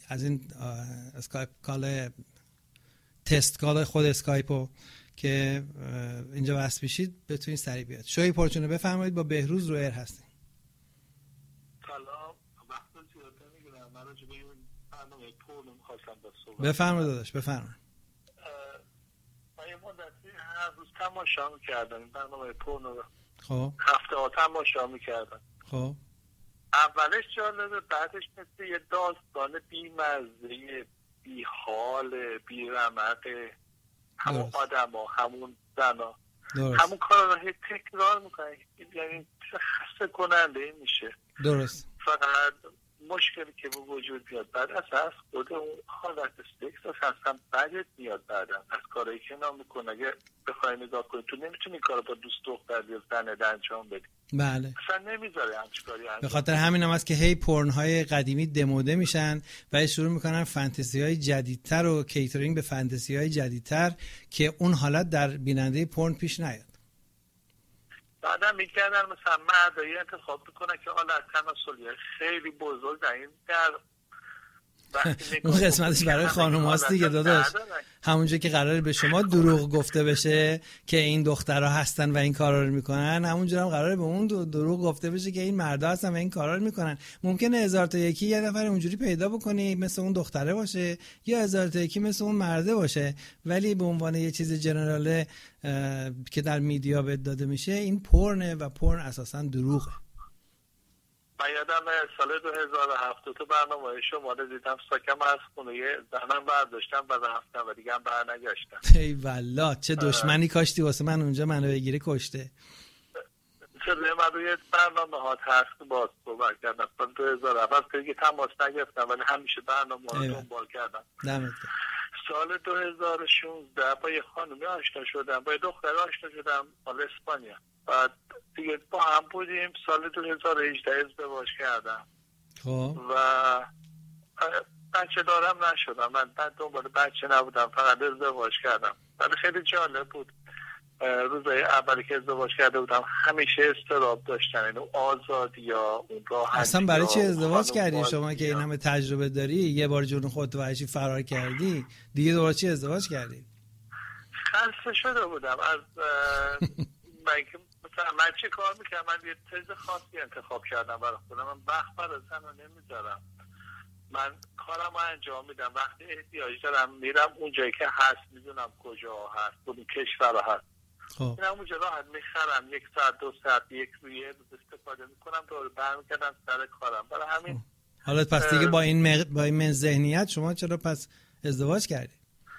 از این اسکایپ کال تست کال خود اسکایپو که اینجا وصل بشید بتونید سریع بیاد. شوی پرچونه بفرمایید، با بهروز رو ایر هستیم. سلام، وقت زیاد نمیگیرم. من راجع به این برنامه پورنو می‌خواستم صحبت بفرمایید داداش، بفرمایید. من یه مدتی هر روز تماشا می‌کردم برنامه پورنو رو. خب هفته‌ها تماشا می‌کردم. خب اولش جالبه، بعدش مثل یه داستان بی‌مزه، بی‌حال، بی‌رمق. همون آدم‌ها، همون زن‌ها، همون کارا رو تکرار میکنن، یعنی خسته کننده میشه. درست. فقط مشکلی که به وجود میاد بعد از خود اون حالت سکس هستم بعدت میاد بعدم از کارایی که نمیکنه. اگه بخوای نگاه کنی تو نمیتونی کارو با دوست دختر یا زنت انجام بدی. بله. اصلا نمیذاره همچین کاری انجام. به خاطر همین هم است که هی پورن‌های قدیمی دموده میشن و شروع میکنن فانتزی‌های جدیدتر و کیترینگ به فانتزی‌های جدیدتر که اون حالت در بیننده پورن پیش نیاد. بعدم میگردن مثلا مردایی انتخاب میکنن که حالت تناسلی خیلی بزرگ در این در اون قسمتش برای خانم هاست دیگه داداش. همونجا که قراره به شما دروغ گفته بشه که این دخترها هستن و این کارا رو میکنن، همونجا هم قراره به اون دروغ گفته بشه که این مردا هستن و این کارا رو میکنن. ممکنه 1000 تا یکی یه نفر اونجوری پیدا بکنی مثل اون دختره باشه یا 1000 تا یکی مثل اون مرده باشه، ولی به عنوان یه چیز جنراله که در میدیا بهت داده میشه این پورنه و پورن اساسا دروغه. من یادم سال 2007 تو برنامه شما رو دیدم، ساکم از خونه یه زنم برداشتم و رفتم و دیگه هم برنگشتم. ای والله چه دشمنی کاشتی واسه من اونجا، منو بگیری کشته. چرا من روی برنامه ها هست باز صحبت کردم سال 2007 که دیگه تماس نگرفتم ولی همیشه برنامه ها رو دنبال کردم. سال 2016 با یه خانومی آشنا شدم، با یه دختر آشنا شدم مال اسپانیا. بعد دیگه با هم بودیم. سال 2018 ازدواج کردم. خب و بچه دارم نشدم. من دنبال بچه نبودم، فقط ازدواج کردم. ولی خیلی جالب بود. روزای اولی که ازدواج کرده بودم همیشه استراب داشتن، اینو آزادی یا اون راحتی. اصلا برای چی ازدواج کردی شما که این همه تجربه داری؟ یه بار جون خودت وحشی فرار کردی دیگه دوباره چی ازدواج کردی؟ خسته شده بودم از من چه کار میکنم. من یه تز خاصی انتخاب کردم برای خودم. من وقت برای زنها نمیذارم. من کارم رو انجام میدم. وقتی احتیاج دارم میرم اونجایی که هست، میدونم کجا هست، کدوم کشور هست. میرم اونجا راحت میخرم، 1 ساعت 2 ساعت یک روی استفاده میکنم، دور برمیگردم سر کارم. برای همین حالا پس دیگه با این ذهنیت شما چرا پس ازدواج کردی؟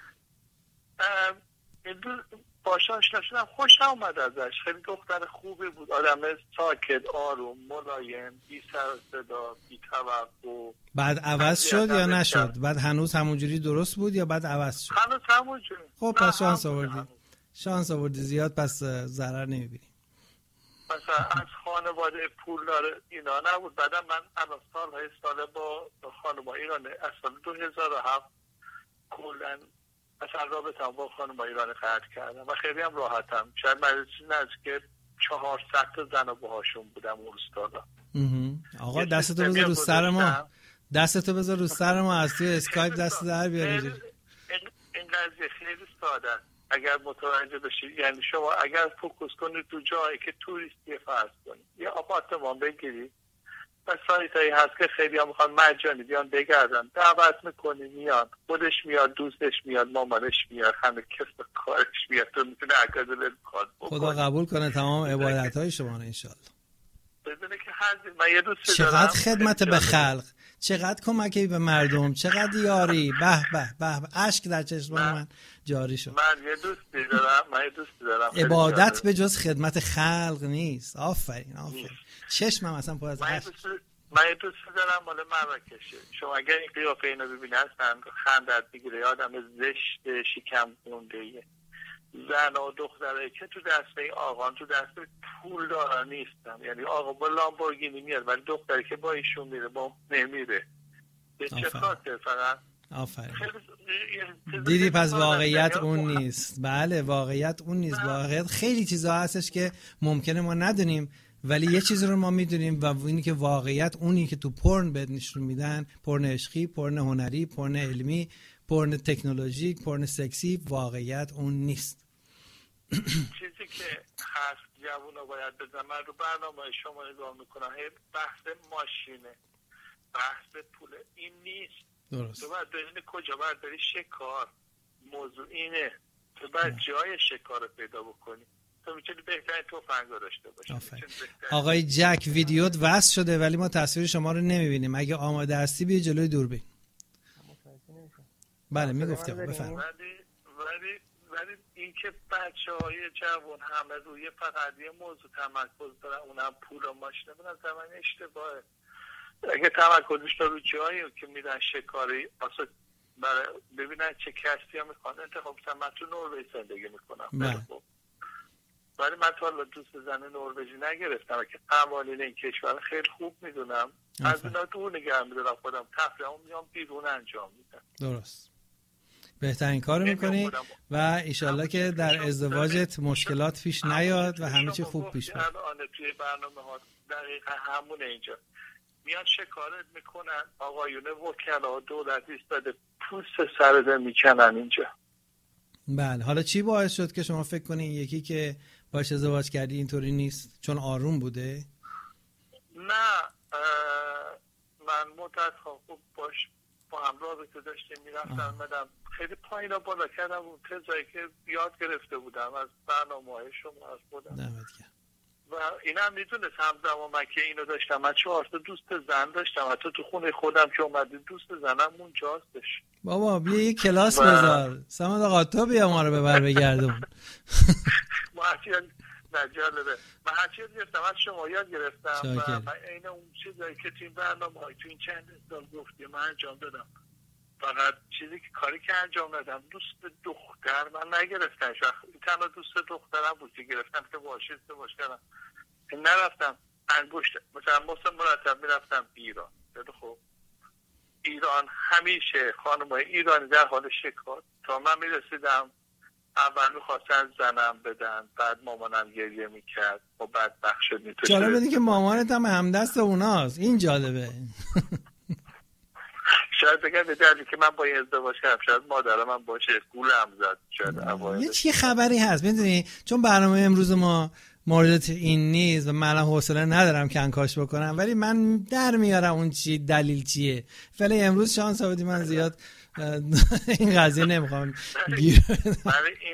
باش آشنا شدم، خوشم اومد ازش. خیلی دختر خوبی بود، آدم ساکت، آروم، ملایم، بی سر و صدا، بی توقع. بعد عوض شد یا نشد؟ بعد هنوز همونجوری درست بود یا بعد عوض شد؟ هنوز همونجوری. خب پس شانس آوردی زیاد، پس ضرر نمیبینی. مثلا از خانواده پولدار اینا نبود. بعدم من الان سال با خانم ایران از سال 2007 کلن مثلا رابطه با خانم ایران قطع کردم و خیلی هم راحتم. شاید نزدیک 400 تا زن و باهاشون بودم اون روزا. آقا دستتو بذار رو سر ما، دستتو بذار رو سر ما، از توی اسکایپ دست در بیاری. این قضیه خیلی ساده است اگر متوجه بشی. یعنی شما اگر فوکوس کنید تو جایی که توریستی فرض کنید، یه آپارتمان بگیرید و سایتایی هست که خیلی هم میخوان مجانی بیان بگردن، دعوت میکنی میان، خودش میاد، دوستش میاد، مامانش میاد، همه کس کارش میاد، تو میتونه عکازه بخواد. خدا قبول کنه تمام عبادتهای شما رو انشالله. بدونه که من یه دوست چقدر دارم. خدمت به خلق، چقدر کمکی به مردم، چقدر یاری، به به به، اشک در چشم من جاری شد. من یه دوستی دارم. عبادت به جز خدمت خلق نیست. آفرین. چشمم اصلا پر از اشک. من یه دوست دارم مال مراکشه. شما اگر این قیافه اینو ببینی اصلا خندت میگیره. آدم زشت شکم گونده، زن و دختره که تو دسته آقان، تو دسته پول دارن نیستن. یعنی آقا با لامبورگینی میاد ولی دختری که با ایشون میره با نمیره. به چه خاطر؟ فقط آفرین. دیدی پس واقعیت اون نیست. بله واقعیت اون نیست. واقعیت خیلی چیزا هستش که ممکنه ما ندونیم ولی یه چیز رو ما میدونیم و اینی که واقعیت اونی که تو پورن بهت نشون میدن، پورن عشقی، پورن هنری، پورن علمی، پورن تکنولوژیک، پورن سکسی، واقعیت اون نیست. چیزی که هست جوونا باید بدن، من رو برنامه شما نگاه میکنم، بحث ماشینه، بحث پوله، این نیست. درست. تو باید بدونی کجا باید بری شکار، موضوع اینه. تو باید جای شکار رو پیدا بکنی. تو میتونی بهترین تفنگ داشته باشی. آقای جک ویدیوت وصل شده ولی ما تصویر شما رو نمیبینیم. اگه آماده هستی بیا جلوی دوربین. بله میگفتی آقا بفرمایید. ولی این که بچه‌های جوان همه روی فقط یه موضوع تمرکز دارن، اونم پول و ماشین، به نظر من اشتباهه. اگه تمرکزش رو جایی که میرن شکاری واسه برای ببینن چه کشتی ها میخوان انتخاب کنن. من تو نروژ زندگی میکنم، ولی من تا حالا دوست زن نروژی نگرفتم که قوانین این کشور خیلی خوب میدونم، از اینا دور نگه میدونم، خودم تفریحم میام بیرون انجام میدم. درست، بهترین کارو میکنی و ایشالله که در ازدواجت مشکلات پیش نیاد و همه چی خوب پیش بره. الان توی برنامه ها دقیقا همونه، اینجا میان شکارت میکنن، آقایون وکلا دولتی ایستاده پوست سرت میکنن اینجا. بله، حالا چی باعث شد که شما فکر کنین یکی که باش ازدواج کردی اینطوری نیست؟ چون آروم بوده؟ نه، من مدت خوب باش با هم رابطه داشتیم، میرفتم مدام خیلی پایین بالا کردم اون تزایی که یاد گرفته بودم از برنامه‌های شما از خودم و اینا هم میدونست همزمان من که اینو داشتم. من 4 تا دوست زن داشتم، حتی تو خونه خودم که اومدی دوست زنم اونجاستش. بابا بیا یه کلاس بذار سمد آقا، تو بیا ما رو ببر بگردون. ما نجالبه، من هر چیز گرفتم از شما یاد گرفتم و من این اون چیزایی که تو این برنامه‌های تو این چند سال گفتی من انجام دادم. فقط چیزی که کاری که انجام دادم دوست دختر من نگرفتم، تنها دوست دخترم بود که گرفتم که باشه ازدواج کردم. نرفتم انگشت مثلا مرتب میرفتم ایران. خب ایران همیشه خانم‌های ایرانی در حال شکار، تا من میرسیدم اول میخواستن زنم بدن، بعد مامانم گریه میکرد و بعد بخش میتوشه. جالبه دیگه مامانت هم همدست اوناست، این جالبه. شاید بگم به دردی که من با این ازدواج کردم، شاید مادرم هم باشه گولم زد. شاید یه چی خبری هست میدونی، چون برنامه امروز ما مورد این نیست و من حوصله ندارم کنکاش بکنم، ولی من در میارم اون چی دلیل چیه. ولی امروز شانس آوردی من زیاد این قضیه نمیخوام گیر بدم. ولی این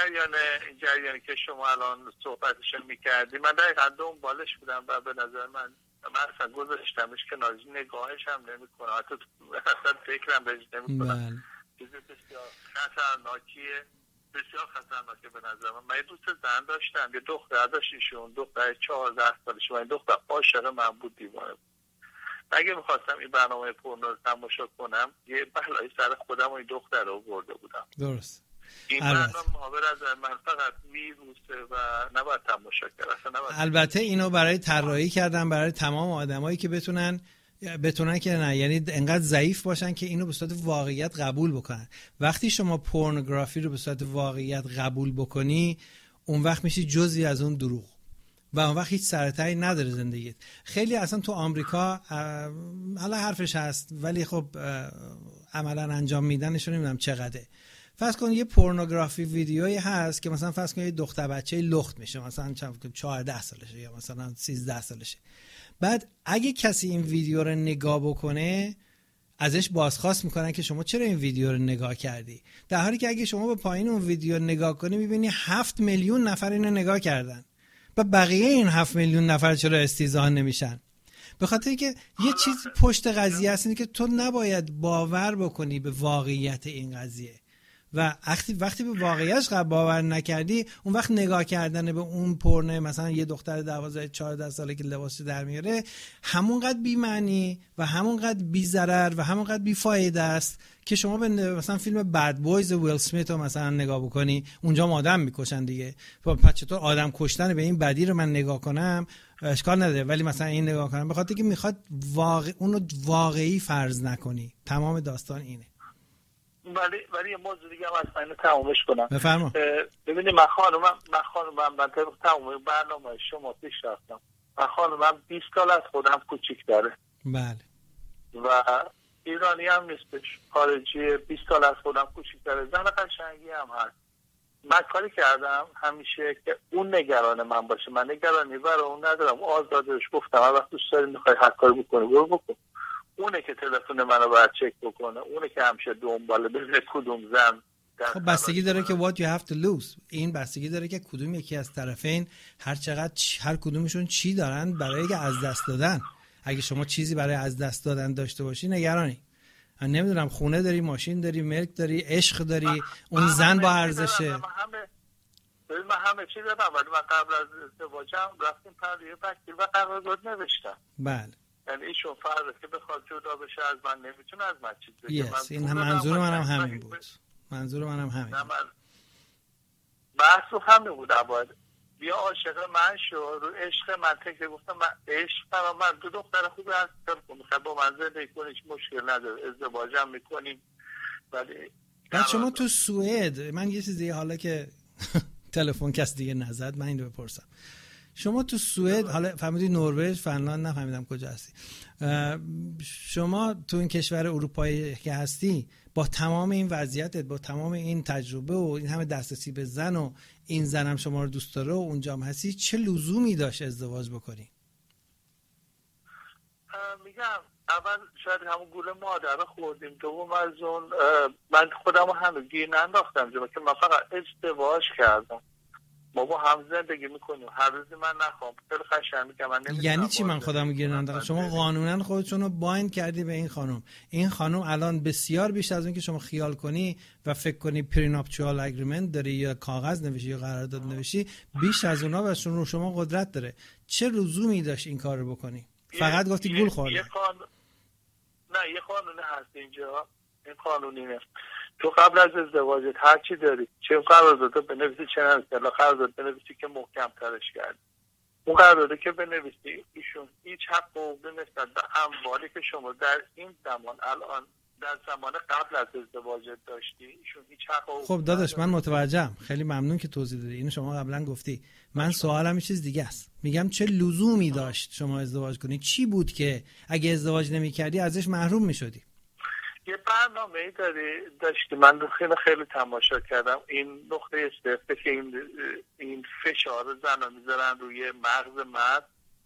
جریانی که شما الان صحبتش میکردی من دقیقا دنبالش بودم و به نظر من اصلا گذاشتمش کنار، نگاهش هم نمیکنم، حتی اصلا فکرم بهش نمیکنم. چیز بسیار خطرناکیه، بسیار خطرناکه به نظر من. یه دوست زن داشتم، یه دختر داشتیشون، دختر 14 سالش، من این دختر عاشق من بود، دیوانه بود. اگه میخواستم این برنامه پورنو رو تماشا کنم یه بلایی سر خودم و این دختر رو برده بودم. درست. این برنامه محاور از من فقط ویروسه و نباید تماشا کرد. البته اینو برای طراحی کردن برای تمام آدمایی که بتونن که نه، یعنی انقدر ضعیف باشن که اینو به صورت واقعیت قبول بکنن. وقتی شما پورنوگرافی رو به صورت واقعیت قبول بکنی اون وقت میشی جزئی از اون دروغ و اون وقت هیچ سرتایی نداره زندگیت. خیلی اصلا تو آمریکا حالا حرفش هست ولی خب عملا انجام میدنش رو نمیدونم چقدره. فرض کن یه پورنوگرافی ویدیویی هست که مثلا فرض کن یه دختر بچه لخت میشه، مثلا 14 سالشه یا مثلا 13 سالشه. بعد اگه کسی این ویدیو رو نگاه بکنه ازش بازخواست میکنن که شما چرا این ویدیو رو نگاه کردی، در حالی که اگه شما به پایین اون ویدیو نگاه کنی میبینی 7 میلیون نفر اینو نگاه کردن و بقیه این 7 میلیون نفر چرا استیزان نمیشن؟ به خاطر که یه چیز پشت قضیه هست اینه که تو نباید باور بکنی به واقعیت این قضیه و وقتی به واقعیتش باور نکردی اون وقت نگاه کردن به اون پورنه مثلا یه دختر 12-14 ساله که لباسش در میاره همونقدر بی معنی و همونقدر بی ضرر و همونقدر بی فایده است که شما به مثلا فیلم بد بویز ویل اسمیت رو مثلا نگاه بکنی، اونجا آدم میکشن دیگه، پس چطور آدم کشتن به این بدی رو من نگاه کنم اشکال نداره، ولی مثلا این نگاه کنم به خاطر که میخواد اونو واقعی فرض نکنی. تمام داستان اینه. ولی یه موضوع دیگه هم اصلا اینو تمومش کنم. بفرما. ببینید من خانومم تموم برنامه شما پیش رفتم خانمم 20 سال از خودم کوچیک داره. بله. و ایرانی هم نیستش، خارجی، 20 سال از خودم کوچیک داره، زن قشنگی هم هست. من کاری کردم همیشه که اون نگران من باشه، من نگرانی برای اون ندارم، آزادش گفتم هر وقت دوست داری میخوای هر کاری بکنی برو بکن. اونه که تلفن منو باید چک بکنه، اونه که همیشه دنباله ببینه کدوم زن. خب بستگی داره که what you have to lose. این بستگی داره که کدوم یکی از طرفین هر کدومشون چی دارن برای از دست دادن. اگه شما چیزی برای از دست دادن داشته باشی نگرانی. من نمیدونم خونه داری، ماشین داری، ملک داری، عشق داری، اون زن با ارزشه. من همه چیز دارم، ولی من قبل از ازدواجم رفتیم پردیه وکیل و قرارداد نوشتم. بله. یعنی ایشون فرضه که بخواد جدا بشه از من نمیتونه از من چیز بگه. این هم منظور منم همین بود. منظور منم همین. بحث رو همین بود. باید بیا عاشق من شو، رو عشق من تکه. گفتم من عشق برای من دو دختر خوبی هست، میخواد با من زندگی کنی، هیچ مشکل نداره، ازدواجم میکنیم. ولی بعد شما تو سوئد، من یه چیزی حالا که تلفن کس دیگه نزد من اینو بپرسم، شما تو سوئد، حالا فهمیدی نروژ، فنلاند، نفهمیدم کجا هستی، شما تو این کشور اروپایی که هستی با تمام این وضعیتت، با تمام این تجربه و این همه دسترسی به زن و این زنم شما رو دوست داره و اونجا هم هستی، چه لزومی داشت ازدواج بکنی؟ میگم اول شاید همون گول مادر خوردیم، دوم از اون من خودم همه گیر ننداختم که من فقط ازدواج کردم، ما با هم زندگی میکنیم، هر روزی من نخوام خیلی قشنگ میگم. من یعنی چی من خودمو گیر ننداختم؟ شما قانونا خودتون رو بایند کردی به این خانم. این خانم الان بسیار بیش از اون که شما خیال کنی و فکر کنی پریناپچوال اگریمنت داری یا کاغذ نوشی یا قرارداد نوشی، بیش از اونها و شما قدرت داره. چه لزومی داشت این کار رو بکنی؟ فقط گفتی گول خوردی. نه یه قانون هست اینجا، این قانونی نیست. تو قبل از ازدواجت هر چی داری، چه قرارداد بنویسی چه نویسی، قرارداد بنویسی که محکم ترش کردی. اون قراردادی که بنویسی ایشون هیچ حق و حقوقی نسبت به اموالی که شما در این زمان الان در زمان قبل از ازدواجت داشتی، ایشون هیچ حق و حقوقی. خب داداش من متوجهم، خیلی ممنون که توضیح دادی، اینو شما قبلا گفتی. من سوالم یه چیز دیگه است. میگم چه لزومی داشت شما ازدواج کنی؟ چی بود که اگه ازدواج نمی‌کردی ازش محروم می‌شدی؟ یه برنامه‌ای داشتی، من خیلی تماشا کردم. این نقطه استفاده که این فشار زن میذارن روی مغز مرد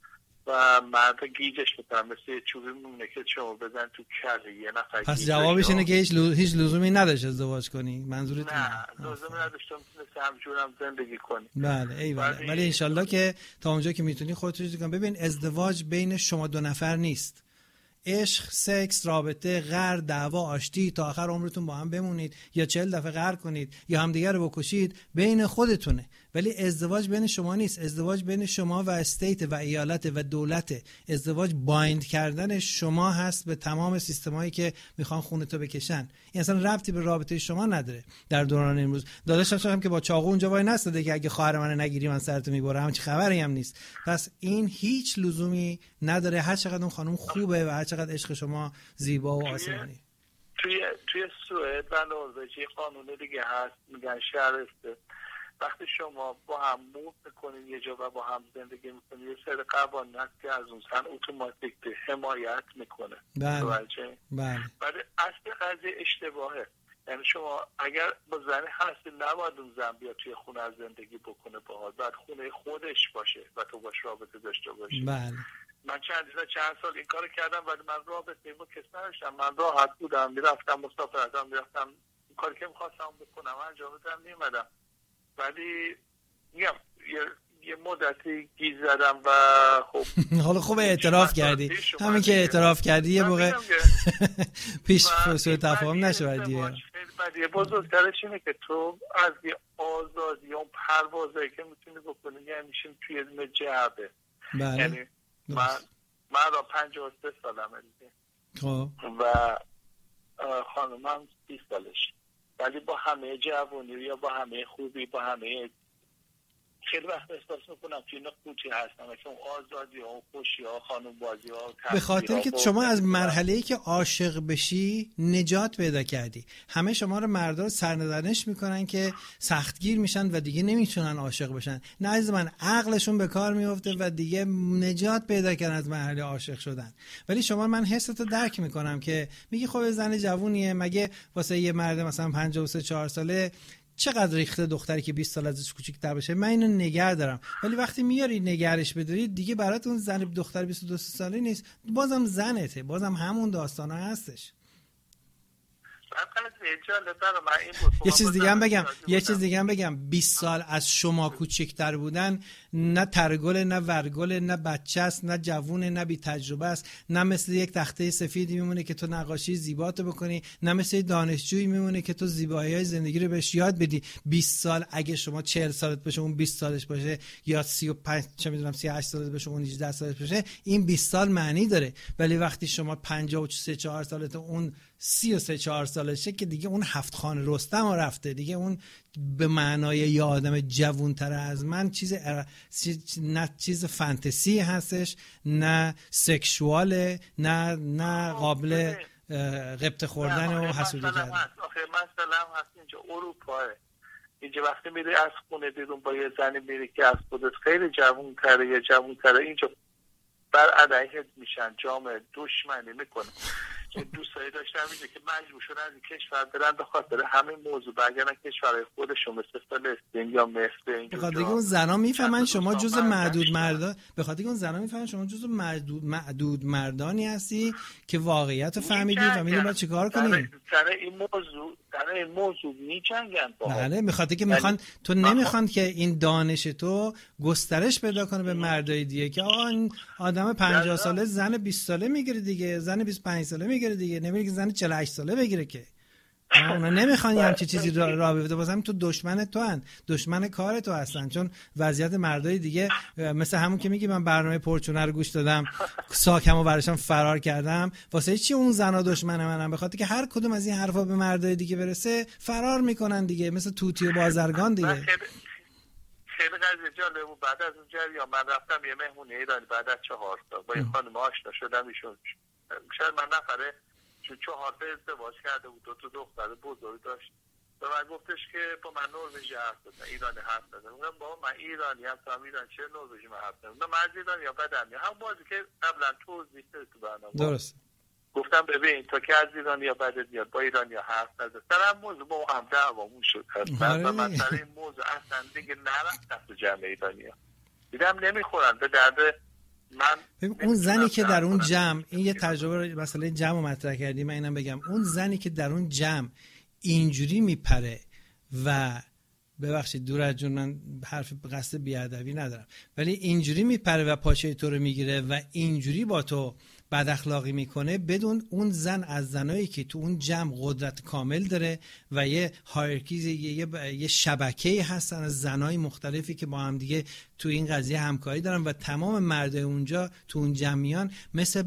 و مرد گیجش میکنن، مثل چوبی میمونه که شما بزن تو کله یه نفر. پس جوابش اینه که هیچ لزومی نداشت ازدواج کنی؟ منظورت نه لزومی نداشت، مثل همجورم زندگی کنی. بله ایوالله. ولی انشالله که تا اونجا که میتونی خودت رو چیز کن. ببین ازدواج بین شما دو نفر نیست. عشق، سکس، رابطه، قهر، دعوا، آشتی، تا آخر عمرتون با هم بمونید یا 40 دفعه قهر کنید یا همدیگه رو بکشید، بین خودتونه. ولی ازدواج بین شما نیست. ازدواج بین شما و استیت و ایالت و دولت. ازدواج بایند کردن شما هست به تمام سیستمایی که میخوان خونتو بکشن. این اصلا ربطی به رابطه شما نداره. در دوران امروز داداشم هم که با چاقو اونجا وای نستاده که اگه خواهر من نگیری من سرتو میبرم، همچین خبری هم نیست. پس این هیچ لزومی نداره، هر چقدر اون خانم خوبه و هر چقدر عشق شما زیبا و آسمانی. توی سوئد و نروژ قانون دیگه هست، میگن شهرسته. وقتی شما با هم موو میکنید یه جا و با هم زندگی میکنید، یه سری قوانین هست که از اون زن اتوماتیک حمایت میکنه. بله. ولی اصل قضیه اشتباهه. یعنی شما اگر با زنی هستی نباید اون زن بیاد توی خونه از زندگی بکنه باهات، باید خونه خودش باشه و تو باش رابطه داشته باشی. بله. من چند سال این کارو کردم ولی من رابطه با کس نداشتم. من راحت بودم، میرفتم مسافرتم، میرفتم این کاری که میخواستم بکنم انجام بدم میومدم. ولی میگم یه مدتی گیز زدم و خب حالا خوب اعتراف کردی، همین که اعتراف کردی یه موقع پیش سوء تفاهم نشه. بعدی بزرگترش اینه که تو از یه آزادی اون پروازایی که میتونی بکنی یعنی توی یه جعبه. بله. یعنی من را 53 سالمه دیگه. خب و خانمم 20 سالش، ولی با همه جوانی یا با همه خوبی با همه خیلی وقت احساس میکنم توی اینا قوطی هستم، مثلا آزادی ها، خوشی ها، خانم بازی ها. به خاطر که شما از مرحله‌ای که عاشق بشی نجات پیدا کردی. همه شما رو مردا رو سرنوشت میکنن که سختگیر میشن و دیگه نمیتونن عاشق بشن. نه عزیز من، عقلشون به کار میفته و دیگه نجات پیدا کردن از مرحله عاشق شدن. ولی شما، من حستو درک میکنم که میگی خب زن جوونیه، مگه واسه یه مرد مثلا 53-4 ساله چقدر ریخته دختری که 20 سال ازش کوچیک‌تر بشه، من اینو نگه دارم. ولی وقتی میاری نگرش بداری دیگه براتون زن دختر 22 ساله نیست، بازم زنته، بازم همون داستانا هستش. یه چیز دیگه هم بگم 20 سال از شما کوچکتر بودن نه ترگل، نه ورگل، نه بچه است، نه جوونه، نه بی تجربه است، نه مثل یک تخته سفیدی میمونه که تو نقاشی زیباتو بکنی، نه مثل دانشجویی میمونه که تو زیبایی‌های زندگی رو بهش یاد بدی. 20 سال اگه شما 40 سالت باشه اون 20 سالش باشه، یا 35 چه میدونم 38 سالت باشه اون 18 سالش باشه، این 20 سال معنی داره. ولی وقتی شما 53-4 سالت اون 33-4 سالشه که دیگه اون 7 خان رستم ها رفته دیگه، اون به معنای یه آدم جوان‌تر از من نه چیز فانتزی هستش، نه سکشواله، نه قابل غبطه خوردن و حسودی کردن. آخه مثلا هست اینجا اروپاه، اینجا وقتی میری از خونه بیرون با یه زنی میری که از خودت خیلی جوان‌تره یا جوان‌تره، اینجا بر علیهت میشن، جامعه دشمنی میکنه. که دوستایی داشتم اینجا که مجبور شدن از کشور برن به خاطر همین موضوع، برگردن کشورهای خودشون مثل فلسطین یا مصر. به خاطر اون زنا میفهمن شما جزء معدود مردان، به خاطر اون زنا میفهمن شما جزء معدود مردانی هستی که واقعیت رو فهمیدی و میدونی باید چیکار کنی. در این موضوع میجنگن. بله، به خاطر که میخوان، تو نمیخوان که این دانش تو گسترش پیدا کنه به مردای دیگه، که این آدم 50 ساله زن 20 ساله میگیره دیگه، زن 25 ساله میگیره دیگه، نمیگه که زن 48 ساله بگیره که. اونا نمیخوان همچین چیزی راه بیفته، واسه تو دشمن تو هن، دشمن کار تو هستن. چون وضعیت مردای دیگه مثل همون که میگی من برنامه پرچونه رو گوش دادم، ساکمو براشم فرار کردم، واسه چی اون زنا دشمن منن؟ به خاطر که هر کدوم از این حرفا به مردای دیگه برسه فرار میکنن دیگه، مثل توتی و بازرگان دیگه. خیلی قضیه جالب بود. بعد از اون جریان من رفتم یه مهمونی ایرانی، بعد از 4 سال با یه خانم آشنا شدم. ایشون شاید من نفره 4 تا ازدواج کرده بود، 2 تا دختر بزرگ داشت. و من گفتش که با من نروژی حرف بزن، ایرانی حرف بزن. گفتم بابا من ایرانی هستم، ایران چه نروژی من حرف بزنم؟ من از ایران یا بدم یا هم بازی که قبلا توضیح دادی تو برنامه. درست. گفتم ببین تو که از ایران یا بدت میاد، با ایرانی ها حرف نزن. سر هم موضوع با هم دعوامون شد. و من سر این موضوع اصلا دیگه نرفتم تو جمع ایرانی ها. دیدم نمیخورن به درد من. اون زنی که در اون جمع، این یه تجربه مسئله جمع رو مطرح کردیم، من اینم بگم، اون زنی که در اون جمع اینجوری میپره و ببخشید دور از جون من حرف قصد بیادبی ندارم، ولی اینجوری میپره و پاچه تو رو میگیره و اینجوری با تو بد اخلاقی میکنه، بدون اون زن از زنایی که تو اون جمع قدرت کامل داره و یه هایرکیز، یه شبکه‌ای هستن از زنای مختلفی که با هم دیگه تو این قضیه همکاری دارن و تمام مردای اونجا تو اون جمعیان مثل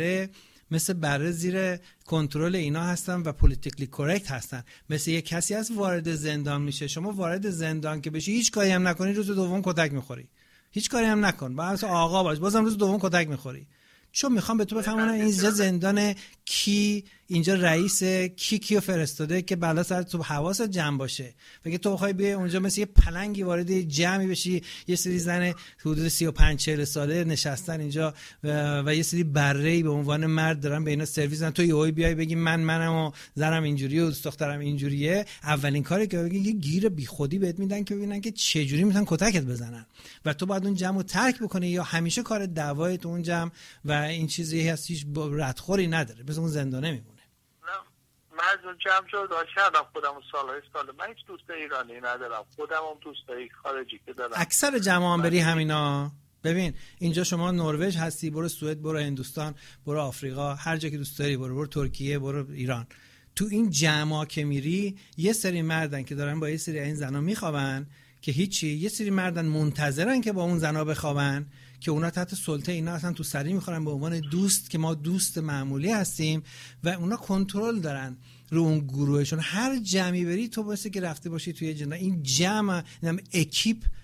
بره زیر کنترل اینا هستن و پولیتیکلی کرکت هستن. مثل یه کسی از وارد زندان میشه، شما وارد زندان که بشی هیچ کاری هم نکنی روز دوم کتک میخوری، هیچ کاری هم نکن، باز آقا باش، بازم روز دوم کتک میخوری. چون میخوام به تو بفهمونم اینجا زندان کی، اینجا رئیس کیو فرستاده که بلا سر تو حواست جمع باشه. فکر تو بخوای بیای اونجا مثل یه پلنگی وارد جمعی بشی، یه سری زن حدود 35-40 ساله نشستن اینجا و یه سری بره‌ای به عنوان مرد دارن به اینا سرویس میدن، تو یهو بیای بگی منم و زنم اینجوریه و دوست دخترم اینجوریه، اولین کاری که بگی یه گیر بیخودی بهت میدن که ببینن که چه جوری میتونن کتکت بزنن و تو باید اون جمعو ترک بکنی، یا همیشه کار دعوای تو اون جمع و این چیزی هست هیچ ردخوری نداره، مثل اون زندانه میمونه. من از اون جمع جدا کردم خودم سالهای سال. من هیچ دوست ایرانی ندارم، خودم هم دوستای خارجی که دارم. اکثر جمع هم بری همینا. ببین اینجا شما نروژ هستی، برو سوئد، برو هندوستان، برو آفریقا، هر جا که دوست داری برو ترکیه، برو ایران. تو این جمعا که میری یه سری مردن که دارن با یه سری این زنا میخوابن که هیچی، یه سری مردن منتظرن که با اون زنا بخوابن که اونا تحت سلطه اینا اصلا تو سری میخورن به عنوان دوست که ما دوست معمولی هستیم و اونا کنترل دارن رو اون گروهشون. هر جمعی بری تو واسه که رفته باشی توی جنا، این جمع اکیپ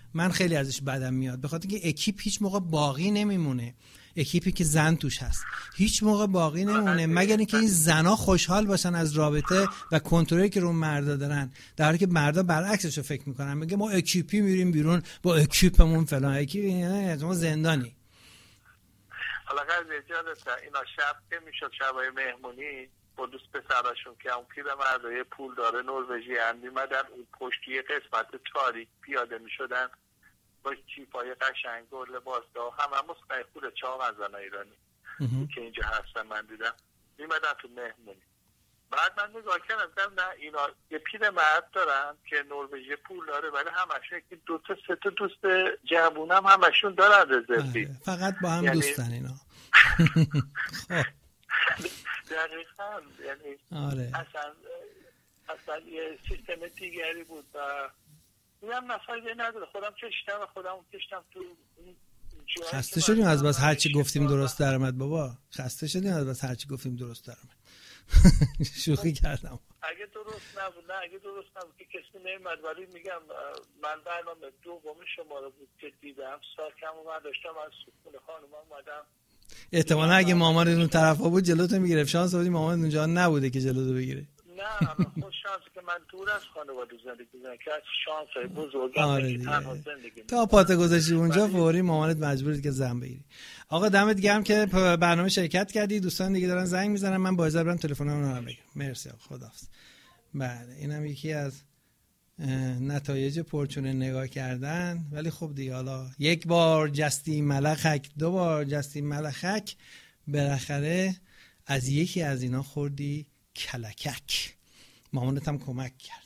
من خیلی ازش بدم میاد، به خاطر اینکه اکیپ هیچ موقع باقی نمیمونه. اکیپی که زن توش هست هیچ موقع باقی نمونه مگر اینکه این زنا خوشحال باشن از رابطه و کنترلی که رو مردا دارن، در حالی که مردا برعکسش رو فکر میکنن، میگه ما اکیپی میریم بیرون با اکیپمون فلان، اکیپ ما زندانی. حالا قضیه جالبه، اینا شب که میشد شبای مهمونی با دوست پسراشون که اون پیرمردای پول داره نروژی هم میمدن اون پشتی قسمت تاریک پیاده میشدن با چیپای قشنگ و لباسا، همه مسخره خود چهار از زن ایرانی که اینجا هستن من دیدم میمدن تو مهمونی. بعد من نگاه کردم نه اینا یه پیرمرد دارن که نروژی پول داره ولی همشون که دو تا سه تا دوست جوون هم همشون دارن رزروی، فقط با هم دوستن اینا. دقیقاً، یعنی آره. اصلا یه سیستم دیگری بود و اینم نفایده نداره. خودم کشتم تو خسته شدیم از بس هرچی گفتیم درست در اومد بابا، خسته شدیم از بس هرچی گفتیم درست در اومد. شوخی کردم. اگه درست نبود که کسی نمیمد، ولی میگم من برنامه دوم شما رو بود که دیدم ساکم و داشتم از خونه خانوم اومدم. احتمالا اگه مامانت اون طرفا بود جلوتو میگرفت، شانس آوردی مامانت اونجا نبوده که جلوتو بگیره. نه خوش شانسه که من دور از خانواده زندگی می‌کنم که از شانسای بزرگم که تنها زندگی تا پات گذاشتی اونجا فوری مامانت مجبورید که زن بگیری. آقا دمت گرم که برنامه شرکت کردی. دوستان دیگه دارن زنگ میزنن، من با اجازه برم تلفنمو رو بگیرم. مرسی آقا، خداحافظ. بله اینم یکی از نتایج پرچونه نگاه کردن. ولی خب دیگه حالا یک بار جستی ملخک، دو بار جستی ملخک، بالاخره از یکی از اینا خوردی کلکک. مامانت هم کمک کرد.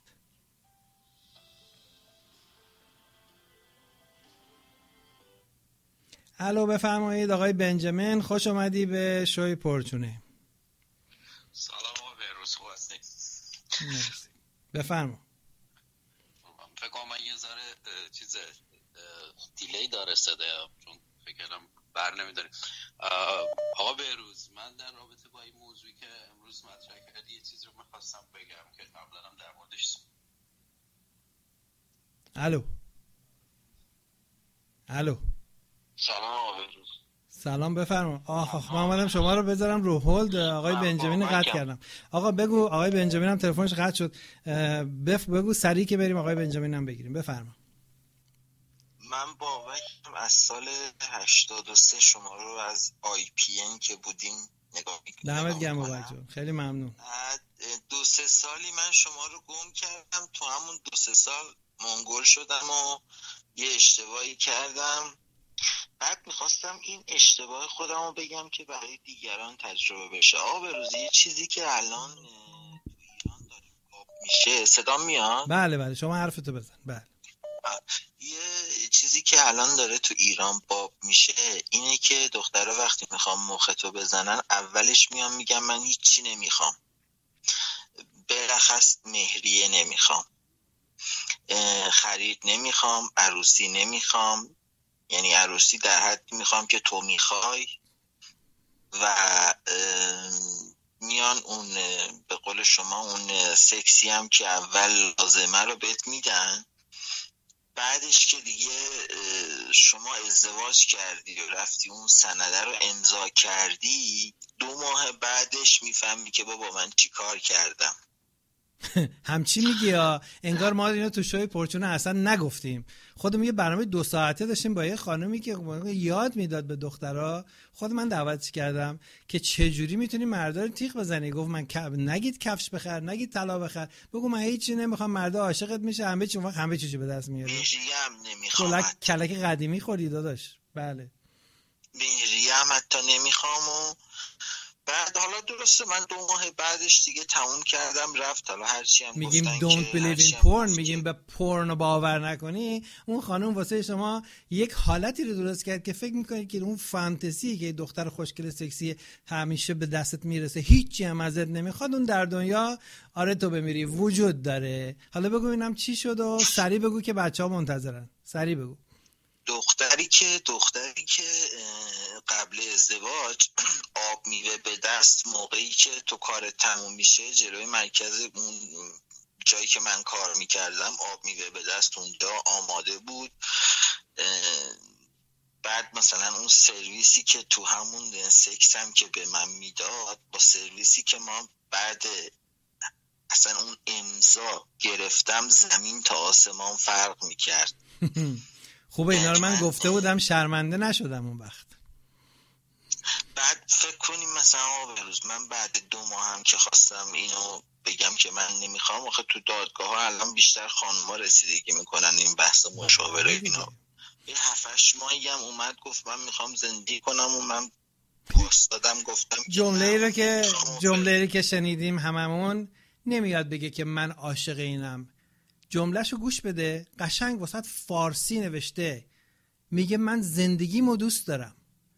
الو بفرمایید آقای بنجامین، خوش اومدی به شوی پرچونه. سلام و بهروز، خوب هستی؟ مرسی. بفرما. فکر کنم من یه ذره چیز دیلی داره صدا، چون فکر کردم بر نمیداریم. آقا بهروز، من در رابطه با این موضوعی که امروز مطرح کردی یه چیزی رو می‌خواستم بگم که قبلا هم در موردش. الو سلام آقا بهروز. سلام بفرما. من اومدم شما رو بذارم رو هولد. آقای بنجامین قطع کردم. آقا بگو آقای بنجامین هم تلفنش قطع شد. بگو سریع که بریم آقای بنجامین هم بگیریم. بفرما. من بابکم از سال 83 شما رو از IPN که بودیم نگاه می‌کنم. دمت گرم بابک جون، خیلی ممنون. 2-3 سالی من شما رو گم کردم، تو همون 2-3 سال منگول شدم و یه اشتباهی کردم. بعد میخواستم این اشتباه خودم رو بگم که برای دیگران تجربه بشه. آقا بروز، یه چیزی که الان تو ایران داره باب میشه، صدا میاد؟ بله شما حرفتو بزن. بله. یه چیزی که الان داره تو ایران باب میشه اینه که دخترها وقتی میخوام مختو بزنن اولش میان میگن من هیچی نمیخوام، بلخص مهریه نمیخوام، خرید نمیخوام، عروسی نمیخوام، یعنی عروسی در حدی میخوام که تو میخوای، و میان اون به قول شما اون سکسی هم که اول لازمه رو بهت میدن، بعدش که دیگه شما ازدواج کردی و رفتی اون سنده رو امضا کردی، 2 ماه بعدش میفهمی که بابا من چی کار کردم. همچی میگی یا انگار ما اینو تو شوی پرچونه اصلا نگفتیم. خودم یه برنامه 2 ساعته داشتیم با یه خانومی که یاد میداد به دخترها. خود من دعوتش کردم که چه جوری میتونی مردا رو تیغ بزنی. گفت من نگید کفش بخر، نگید طلا بخر، بگو من هیچی نمیخوام، مردا عاشقت میشه، همه چیزو به دست میاری. مهریم نمیخوام. کلک قدیمی خوردی داداش. بله. مهریم حتی نمیخوام. و بعد حالا درسته من 2 ماه بعدش دیگه تموم کردم رفت. حالا هرچی هم میگیم گفتن don't believe in porn، میگیم به پورن باور نکنی. اون خانم واسه شما یک حالتی رو درست کرد که فکر میکنید که اون فانتزی که دختر خوشگل سکسی همیشه به دستت میرسه، هیچی هم ازت نمیخواد، اون در دنیا آره تو بمیری وجود داره. حالا بگو اینم چی شد و سریع بگو که بچه‌ها منتظرن. سریع بگو. دختری که قبل ازدواج آب میوه به دست، موقعی که تو کار تموم میشه جلوی مرکز اون جایی که من کار میکردم آب میوه به دست اونجا آماده بود. بعد مثلا اون سرویسی که تو همون سکسم که به من میداد با سرویسی که ما بعد اصلا اون امضا گرفتم زمین تا آسمان فرق میکرد. خوبه اینا رو من گفته بودم شرمنده نشدم اون وقت. بعد فکر کنیم مثلا بروز من بعد 2 ماه هم که خواستم اینو بگم که من نمیخوام، آخه تو دادگاه ها الان بیشتر خانم‌ها رسیدگی میکنن این بحث مشاوره اینا. یه 7-8 ماهی هم اومد گفت من میخوام زندگی کنم و من واسطادم گفتم جمله‌ای که شنیدیم هممون نمیاد بگه که من عاشق اینم. جملهشو گوش بده، قشنگ واسط فارسی نوشته، میگه من زندگیمو دوست دارم،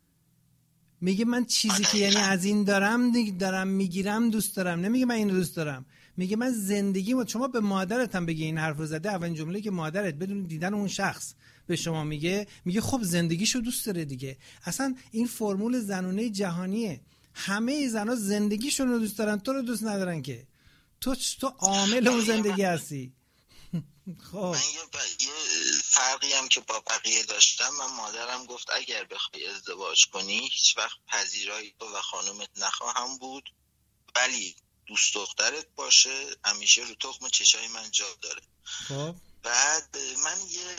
میگه من چیزی که یعنی از این دارم میگیرم دوست دارم، نمیگه من اینو دوست دارم، میگه من زندگیمو. شما به مادرت هم بگی این حرف رو زده، اولین جمله که مادرت بدون دیدن اون شخص به شما میگه خب زندگیشو دوست داره دیگه. اصلا این فرمول زنونه جهانیه، همه زنا زندگیشون رو دوست دارن، تو رو دوست ندارن که تو عامل اون زندگی هستی. خب من یه فرقی هم که با بقیه داشتم، من مادرم گفت اگر بخوای ازدواج کنی هیچ وقت پذیرای تو و خانومت نخواهم بود، ولی دوست دخترت باشه همیشه رو تخم چشای من جا داره. خب بعد من یه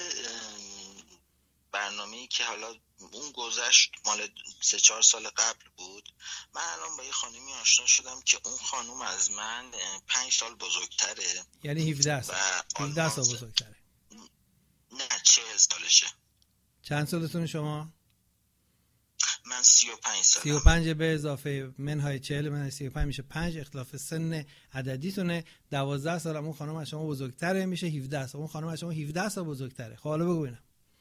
برنامه‌ای که حالا اون گذشت مال 3-4 سال قبل بود، من الان با یه خانومی آشنا شدم که اون خانوم از من 5 سال بزرگتره. یعنی 17 سال بزرگتره. نه 40 سالشه. چند سالتون شما؟ من 35 سالم. 35 به اضافه منهای 40 منهای 35 میشه 5. اختلاف سن عددیتونه. 12 سال اون خانم از شما بزرگتره، میشه 17 سال. اون خانم از شما 17 سال بزرگتره. خب حالا بگو ببینم.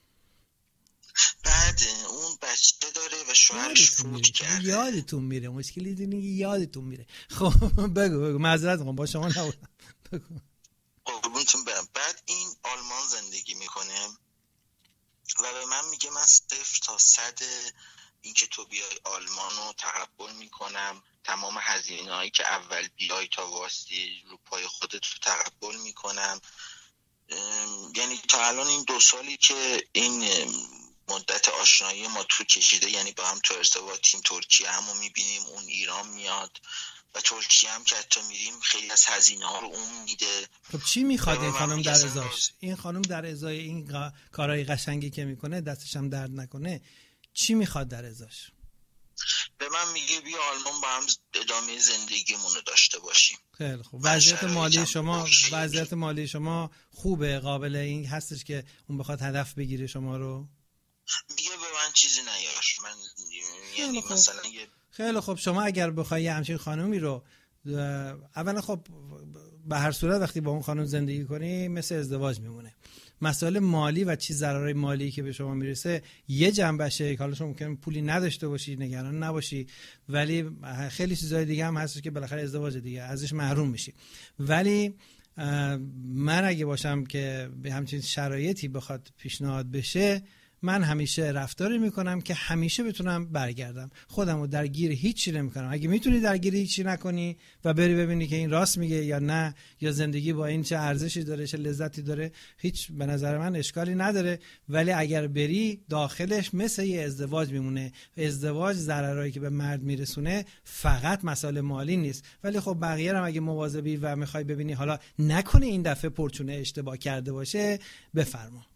بعد اون بچه داره و شوهرش فوت کرده. یادتون میره، مشکلی اینه که یادتون میره. خب بگو معذرت میخوام با شما نبودم. بگو. قربونتون برم. بعد این آلمان زندگی میکنه و به من میگه من 0 تا 100 این که تو بیای آلمان رو تقبل میکنم، تمام هزینه‌هایی که اول بیای تا واسطی رو پای خودت رو تقبل میکنم. یعنی تا الان این 2 سالی که این مدت آشنایی ما تو کشیده، یعنی با هم تو ارتباطیم، ترکیه همو میبینیم، اون ایران میاد و ترکیه هم که حتی میریم خیلی از هزینه ها رو اون میده. خب چی میخواد این خانم در ازاش؟ این خانم در ازای این کارهای قشنگی که میکنه، دستش هم درد نکنه، چی میخواد در ازاش؟ به من میگه بیا آلمان با هم ادامه زندگیمون رو داشته باشیم. خیلی خوب. وضعیت مالی شما خوبه؟ قابل این هستش که اون بخواد هدف بگیره شما رو؟ میگه به من چیزی نیار. من یعنی مثلا خیلی خوب. شما اگر بخوای همچین خانومی رو اولا خب به هر صورت وقتی با اون خانم زندگی کنی مثل ازدواج میمونه. مسائل مالی و چیز ضررهای مالی که به شما میرسه یه جنبشه، حالا شما ممکنه پولی نداشته باشی، نگران نباشی، ولی خیلی چیزای دیگه هم هستش که بالاخره ازدواج دیگه ازش محروم میشی. ولی من اگه باشم که به همچین شرایطی بخواد پیشنهاد بشه، من همیشه رفتاری میکنم که همیشه بتونم برگردم، خودمو درگیر هیچی نمیکنم. اگه میتونی درگیر هیچی نکنی و بری ببینی که این راست میگه یا نه، یا زندگی با این چه ارزشی داره، چه لذتی داره، هیچ به نظر من اشکالی نداره. ولی اگر بری داخلش مثل یه ازدواج میمونه. ازدواج ضررایی که به مرد میرسونه فقط مسائل مالی نیست، ولی خب بقیه هم اگه مواظبی و میخوای ببینی حالا نکنه این دفعه پرچونه اشتباه کرده باشه، بفرما.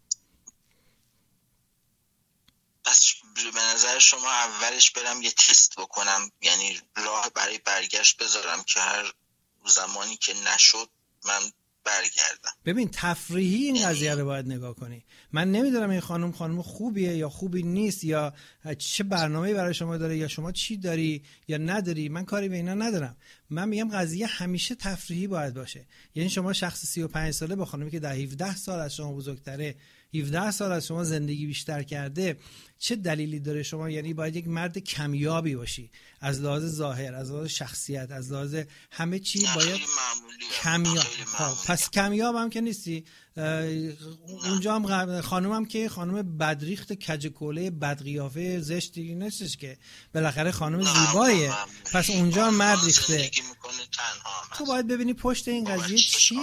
پس به نظر شما اولش برم یه تست بکنم، یعنی راه برای برگشت بذارم که هر زمانی که نشد من برگردم. ببین تفریحی این قضیه رو باید نگاه کنی. من نمیدونم این خانم خوبیه یا خوبی نیست، یا چه برنامه‌ای برای شما داره، یا شما چی داری یا نداری، من کاری به اینا ندارم. من میگم قضیه همیشه تفریحی باید باشه. یعنی شما شخص 35 ساله با خانمی که در 17 سال از شما بزرگتره، 17 سال از شما زندگی بیشتر کرده، چه دلیلی داره شما، یعنی باید یک مرد کمیابی باشی از لحاظ ظاهر، از لحاظ شخصیت، از لحاظ همه چی باید کمیاب. پس کمیاب هم که نیستی. اونجا هم خانومم که خانم بدریخت کجکوله بدقیافه زشتی نیستش که، بالاخره خانم زیباییه. پس اونجا مرد ریخته. تو باید ببینی پشت این قضیه چیه.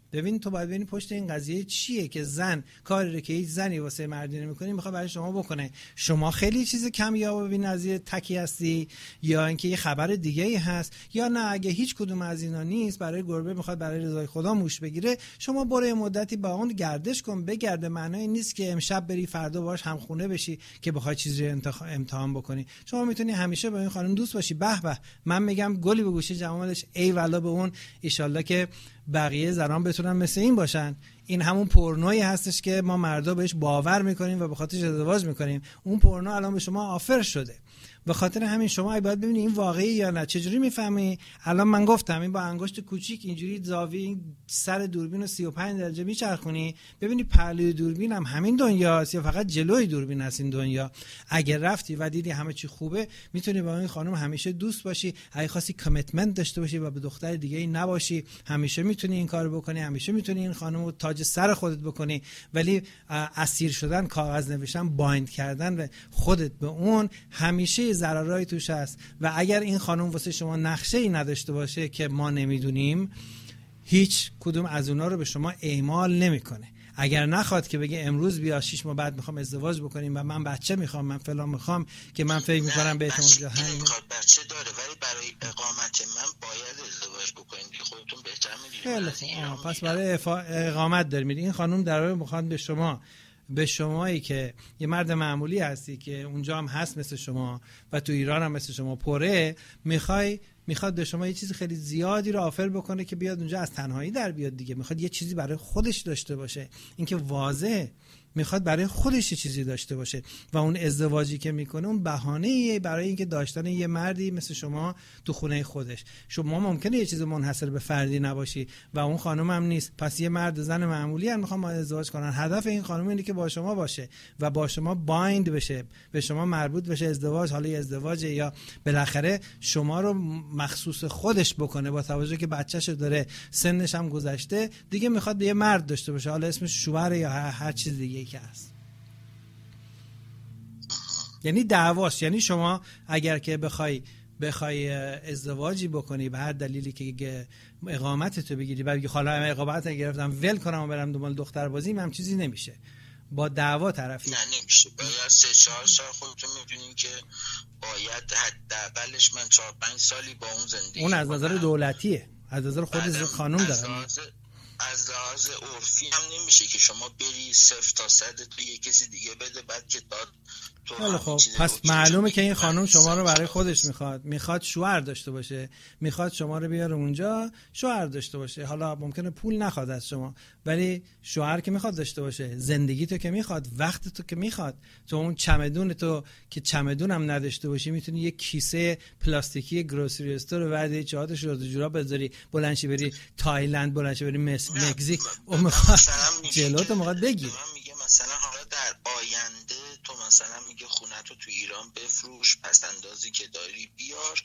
ببین تو باید ببینی پشت این قضیه چیه که زن کاری رو که هیچ زنی واسه مردی نمی‌کنه میخواد برای شما بکنه. شما خیلی چیز کمیابه ببین از یه تکی هستی، یا اینکه یه خبر دیگه ای هست، یا نه اگه هیچ کدوم از اینا نیست، برای گربه میخواد برای رضای خدا موش بگیره، شما برو مدتی با اون گردش کن. بگرده معنی نیست که امشب بری فردا باهاش همخونه بشی که بخوای چیزی امتحان بکنی. شما میتونی همیشه با این خانم دوست باشی. به به، من میگم گلی به گوشه جمالش، ای والا به اون، ایشالله که بقیه زنان بتونن مثل این باشن. این همون پورنویی هستش که ما مردا بهش باور میکنیم و به خاطرش ازدواج میکنیم. اون پورنو الان به شما آفر شده. به خاطر همین شما باید ببینید این واقعی یا نه. چجوری میفهمی؟ الان من گفتم این با انگشت کوچیک اینجوری زاویه سر دوربین رو 35 درجه میچرخونی، ببینی پهلوی دوربین هم همین دنیاست یا فقط جلوی دوربین هست این دنیا. اگر رفتی و دیدی همه چی خوبه، میتونی با این خانم همیشه دوست باشی. اگه خواستی کامیتمنت داشته باشی و به دختر دیگه ای نباشی، همیشه میتونی این کارو بکنی، همیشه میتونی این خانم رو تاج سر خودت بکنی. ولی اسیر شدن، کاغذ نوشتن، بایند کردن و خودت به اون، همیشه ضررایی توش هست. و اگر این خانم واسه شما نقشه‌ای نداشته باشه که ما نمیدونیم، هیچ کدوم از اونا رو به شما اعمال نمیکنه. اگر نخواد که بگه امروز بیا 6 ماه بعد میخوام ازدواج بکنیم و من بچه میخوام، من فلان میخوام، که من فکر میکنم بهتون همین بچه داره ولی برای اقامت من باید ازدواج بکنید که خودتون بهتر میدونید. پس برای اقامت داری میری. این خانم در واقع میخواد به شمایی که یه مرد معمولی هستی که اونجا هم هست مثل شما و تو ایران هم مثل شما پره، میخواد به شما یه چیز خیلی زیادی رو آفر بکنه که بیاد اونجا از تنهایی در بیاد دیگه. میخواد یه چیزی برای خودش داشته باشه. اینکه واضحه میخواد برای خودش چیزی داشته باشه و اون ازدواجی که میکنه اون بهانه‌ایه برای اینکه داشتن یه مردی مثل شما تو خونه خودش. شما ممکنه یه چیز منحصر به فردی نباشی و اون خانم هم نیست. پس یه مرد زن معمولی هم میخوان ازدواج کنن. هدف این خانم اینه که با شما باشه و با شما بایند بشه، به شما مربوط بشه. ازدواج، حالا یه ازدواج یا بالاخره شما رو مخصوص خودش بکنه، با توجه که بچه‌شو داره، سنش هم گذشته دیگه، میخواد یه مرد داشته باشه، حالا اسمش شوهر یا هر چیز دیگه که هست. یعنی دعواست. یعنی شما اگر که بخوای ازدواجی بکنی به هر دلیلی که اقامتتو بگیری، بعد بگی حالا اقامت گرفتم ول کنم و برم دنبال دختر بازی، هم چیزی نمیشه. با دعوا طرفی نه نمیشه. باید 3-4 سال خودتون میدونین که باید حداقلش من 4-5 سالی با اون زندگی. اون از نظر دولتیه، از نظر خود قانون داره. از لحاظ عرفی هم نمیشه که شما بری 0 تا 100 تو یه کسی دیگه بده بعد که داد تو. خب پس معلومه که این خانم شما رو برای خودش میخواد شوهر داشته باشه، میخواد شما رو بیاره اونجا شوهر داشته باشه. حالا ممکنه پول نخواد از شما، ولی شوهر که میخواد داشته باشه، زندگی تو که میخواد، وقت تو که میخواد. تو اون چمدون تو که چمدون هم نداشته باشی، میتونی یه کیسه پلاستیکی گروسری استور رو بعد چهارتش رو جورا بذاری، بلندشی بری تایلند، بلندشی بری مکزیک، اون میخواد جلوتو میخواد بگیر. میگه مثلا حالا در آینده تو مثلا میگه خونه تو ایران بفروش، پس اندازی که داری بیار،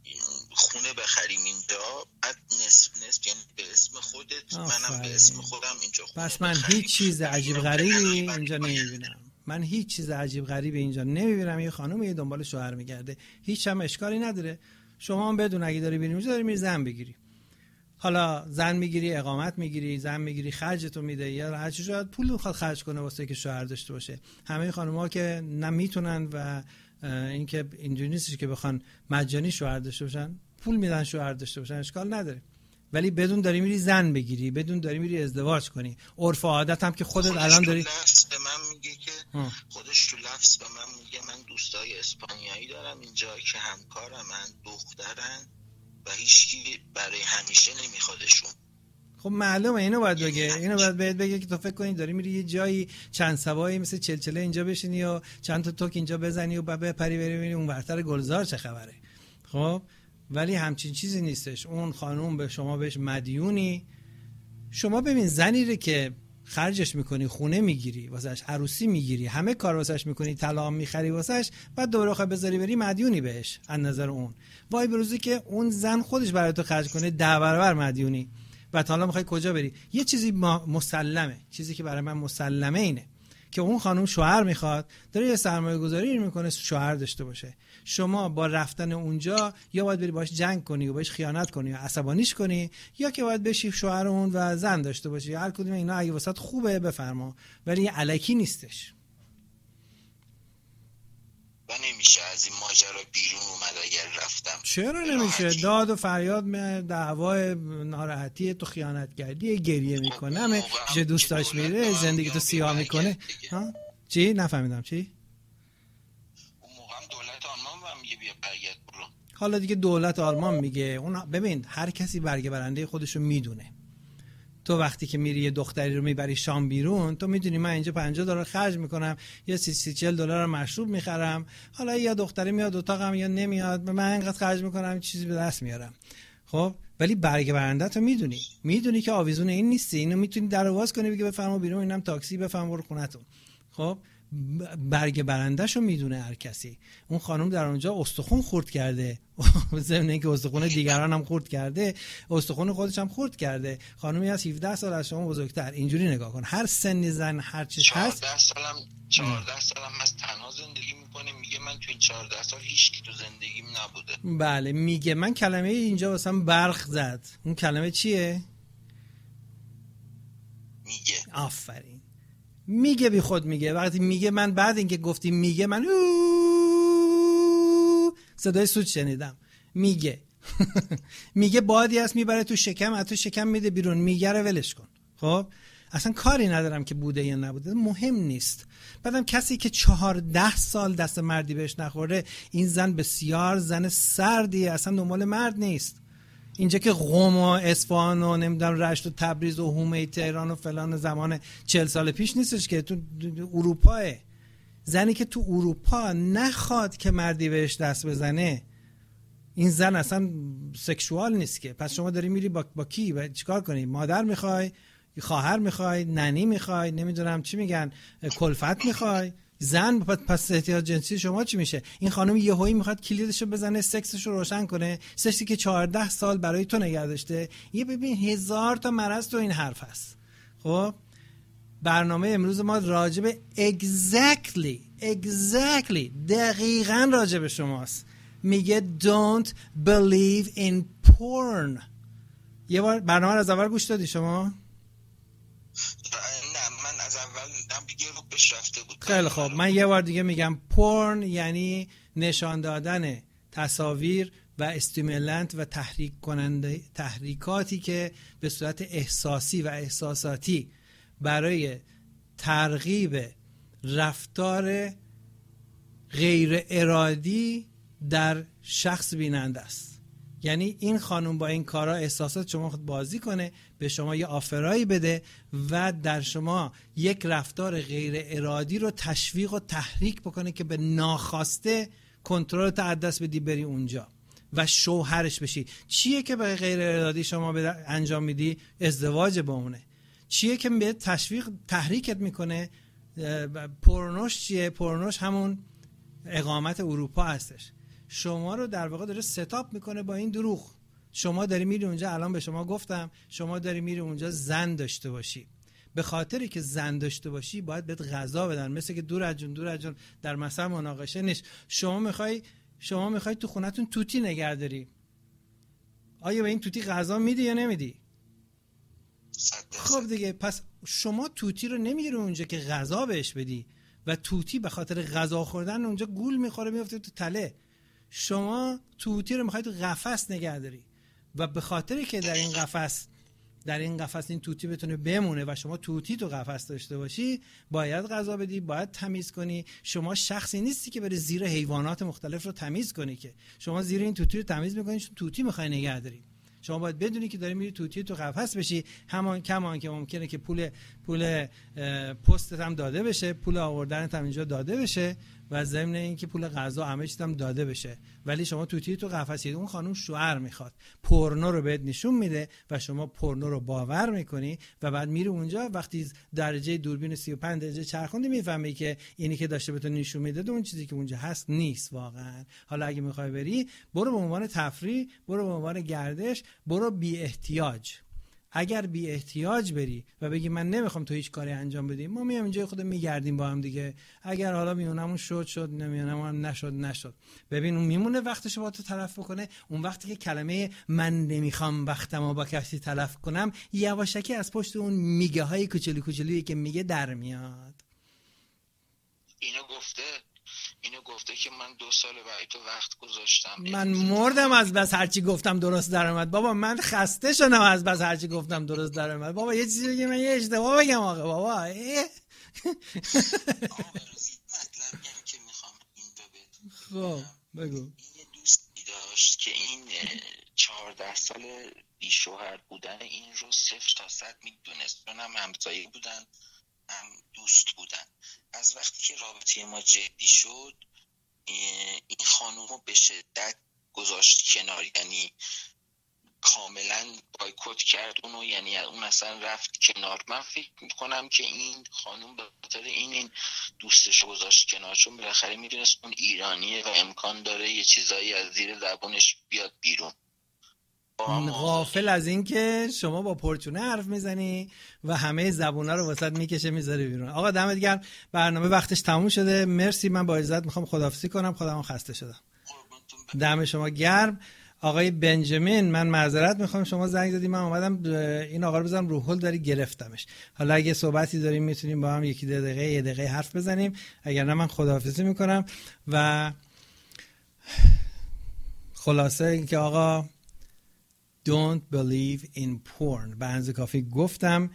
خونه بخریم اینجا، بعد نصف یعنی به اسم خودت، منم به اسم خودم اینجا خونه. پس من هیچ چیز عجیب غریبی اینجا نمیبینم. من هیچ چیز عجیب غریبی اینجا نمیبینم. یه خانومی دنبال شوهر میگرده، هیچ هم اشکالی نداره. شما هم بدون اگه داری بریم داری میری زن بگیری، حالا زن میگیری، اقامت میگیری، زن میگیری، خرجتو میده، یا هر چی شاید پول میخواد خرج کنه واسه که شوهر داشته باشه. همه خانم‌ها که نمیتونن و اینکه اینجوری نیستش که بخوان مجانی شوهر داشته باشن، پول میدن شوهر داشته باشن، اشکال نداره. ولی بدون داری میری زن بگیری، بدون داری میری ازدواج کنی. عرف و عادت هم که خودت الان داری. لفظ به من میگه که خودش تو لفظ به من میگه من دوستای اسپانیایی دارم اینجا که همکارمن، دخترن و هیچکی برای همیشه نمیخوادشون. خب معلومه اینو باید بگه، اینو باید بهت بگه که تو فکر کنی داری میری یه جایی چند سوایی مثل چلچله اینجا بشینی و چند تا توک اینجا بزنی و بعد بپری بری ببینی اون ورتر گلزار چه خبره. خب ولی همچین چیزی نیستش. اون خانوم به شما بهش مدیونی. شما ببین زنی رو که خرجش میکنی، خونه میگیری واسش، عروسی میگیری، همه کار واسش میکنی، طلا میخری واسش، بعد دوباره خواهی بذاری بری مدیونی بهش. از نظر اون وای بروزی که اون زن خودش برای تو خرج کنه 10 برابر مدیونی. و حالا میخوای کجا بری؟ یه چیزی مسلمه، چیزی که برای من مسلمه اینه که اون خانم شوهر میخواد، داره یه سرمایه گذاری میکنه شوهر داشته باشه. شما با رفتن اونجا یا باید بری باش جنگ کنی و باش خیانت کنی یا عصبانیش کنی، یا که باید بشی شوهر اون و زن داشته باشی. هر کدوم اینا اگه واسط خوبه بفرما، ولی الکی نیستش. و نمیشه از این ماجرا بیرون اومد اگر رفتم. چرا نمیشه؟ داد و فریاد، دعوای، ناراحتی، تو خیانت کردی، گریه میکنم، چه دوست داشت میره، زندگی تو سیاه میکنه. ها چی؟ نفهمیدم چی؟ اون موقع هم دولت آلمان میگه بیا برگرد برو. حالا دیگه دولت آلمان میگه. اون ببین هر کسی برگه برنده خودشو میدونه. تو وقتی که میری یه دختری رو میبری شام بیرون، تو میدونی من اینجا $50 خرج میکنم، یا $30-40 مشروب میخرم، حالا یا دختری میاد اتاقم یا نمیاد، من اینقدر خرج میکنم چیزی به دست میارم. خب ولی برگ برنده تو میدونی که آویزون این نیستی. اینو میتونی در آواز کنی بگی بفرما بیرون، اینم تاکسی، بفرما برو خونتون. خب برگ برنده‌شو میدونه هر کسی. اون خانم در اونجا استخون خورد کرده، ضمن اینکه استخون دیگران هم خورد کرده، استخون خودش هم خورد کرده. خانمی از 17 سال از شما بزرگتر. اینجوری نگاه کن، هر سنی زن هر چیز هست. 14 سالم از تنها زندگی میکنه. میگه من تو این 14 سال هیچ کی تو زندگیم نبوده. بله میگه. من کلمه اینجا واسم برق زد. اون کلمه چیه؟ میگه. آفرین. میگه بی خود میگه. وقتی میگه، من بعد اینکه گفتی میگه، من صدای سوت شنیدم. میگه میگه بادی هست میبره تو شکم، از تو شکم میده بیرون، میگه رو ولش کن. خب اصلا کاری ندارم که بوده یا نبوده، مهم نیست. بعدم کسی که 14 سال دست مردی بهش نخورده، این زن بسیار زن سردیه، اصلا دنبال مرد نیست. اینجا که قم و اصفهان و نمیدونم رشت و تبریز و حومه تهران و فلان زمان 40 سال پیش نیستش که تو اروپاه. زنی که تو اروپا نخواد که مردی بهش دست بزنه، این زن اصلا سکشوال نیست که. پس شما داری میری با کی چیکار کنی؟ مادر میخوای، خواهر میخوای، ننی میخوای، نمیدونم چی میگن، کلفت میخوای. زن پس احتیاج جنسی شما چی میشه؟ این خانم یهویی میخواد کلیدشو بزنه، سکسشو روشن کنه، سکسی که 14 سال برای تو نگه داشته. یه ببین 1000 تا مرض تو این حرف هست. خب برنامه امروز ما راجب exactly دقیقاً راجب شماست. میگه don't believe in porn. یه بار برنامه رو از اول گوش دادی شما؟ نه من از اول دیگه رو بهش رفته بود. خیلی خب، من یه بار دیگه میگم. پورن یعنی نشان دادن تصاویر و استیمولانت و تحریکاتی که به صورت احساسی و احساساتی برای ترغیب رفتار غیر ارادی در شخص بیننده است. یعنی این خانم با این کارا احساسات شما خود بازی کنه، به شما یه آفرایی بده و در شما یک رفتار غیر ارادی رو تشویق و تحریک بکنه که به ناخواسته کنترل تا دست بدی بری اونجا و شوهرش بشی. چیه که به غیر ارادی شما انجام میدی؟ ازدواج با اونه. چیه که به تشویق تحریکت میکنه؟ پورنوش چیه؟ پورنوش همون اقامت اروپا هستش. شما رو در واقع داره ستاپ میکنه با این دروغ. شما داری میری اونجا، الان به شما گفتم، شما داری میری اونجا زن داشته باشی. به خاطری که زن داشته باشی باید بهت غذا بدن. مثل که دور از جون در مثلا مناقشه نیست. شما میخوای تو خونتون توتی نگه داری. آیا به این توتی غذا میدی یا نمیدی؟ خب دیگه، پس شما توتی رو نمیگیری اونجا که غذا بهش بدی و توتی به خاطر غذا خوردن اونجا گول میخوره میفته تو تله. شما توتی رو میخوای تو قفس نگه داری و به خاطری که در این قفس این توتی بتونه بمونه و شما توتی تو قفس داشته باشی، باید غذا بدی، باید تمیز کنی. شما شخصی نیستی که بری زیر حیوانات مختلف رو تمیز کنی، که شما زیر این توتی رو تمیز میکنی چون توتی میخوای نگه داری. شما باید بدونی که داری میری توتی تو قفس بشی. کمان که ممکنه که پول پستت هم داده بشه، پول آوردنت هم اینجا داده بشه و ضمن اینکه پول غذا همه چیز هم داده بشه، ولی شما توتی تو قفسید. اون خانم شوهر میخواد، پورنو رو بهت نشون میده و شما پورنو رو باور میکنی و بعد میری اونجا. وقتی درجه دوربین 35 درجه چرخوندی میفهمی که اینی که داشته بهت نشون میده اون چیزی که اونجا هست نیست واقعا. حالا اگه میخوای بری، برو به عنوان تفریح، برو به عنوان گردش، برو بی احتیاج. اگر بی احتیاج بری و بگی من نمیخوام تو هیچ کاری انجام بدی، ما میام اینجا خود میگردیم با هم دیگه. اگر حالا میونمون شد نمیونمون نشد، ببین اون میمونه وقتشو با تو تلف بکنه. اون وقتی که کلمه من نمیخوام وقتمو با کسی تلف کنم، یواشکی از پشت اون میگه های کوچولی که میگه در میاد. اینو گفته که من 2 سال برای تو وقت گذاشتم. من مردم از بس هرچی گفتم درست در اومد. بابا من خسته شدم از بس هرچی گفتم درست در اومد. بابا یه چیزی بگی من یه اشتباه بگم آقا. بابا آقا مطلبی هم که میخوام این خب بگو. این یه دوستی داشت که این 14 سال بی شوهر بودن این رو 0 تا 100 میدونست. چون هم همسایه بودن هم دوست بودن. از وقتی که رابطه ما جدی شد این خانوم رو به شدت گذاشت کنار، یعنی کاملا بایکوت کرد اونو، یعنی اون اصلا رفت کنار. من فکر میکنم که این خانوم به خاطر این دوستش گذاشت کنار، چون بالاخره میدونست اون ایرانیه و امکان داره یه چیزایی از زیر زبونش بیاد بیرون. غافل از این که شما با پرچونه حرف میزنی و همه زبونا رو واسط میکشه میذاره بیرون. آقا دمت گرم، برنامه وقتش تموم شده. مرسی، من با اجازهت میخوام خداحافظی کنم، خودم خسته شدم. دم شما گرم. آقای بنجامین، من معذرت میخوام، شما زنگ زدی، من اومدم این آقا رو بزنم رو هول، داری گرفتمش. حالا اگه صحبتی داریم میتونیم با هم یه دقیقه حرف بزنیم، اگر نه من خداحافظی میکنم. و خلاصه اینکه آقا Don't believe in porn. به اندازه کافی گفتم.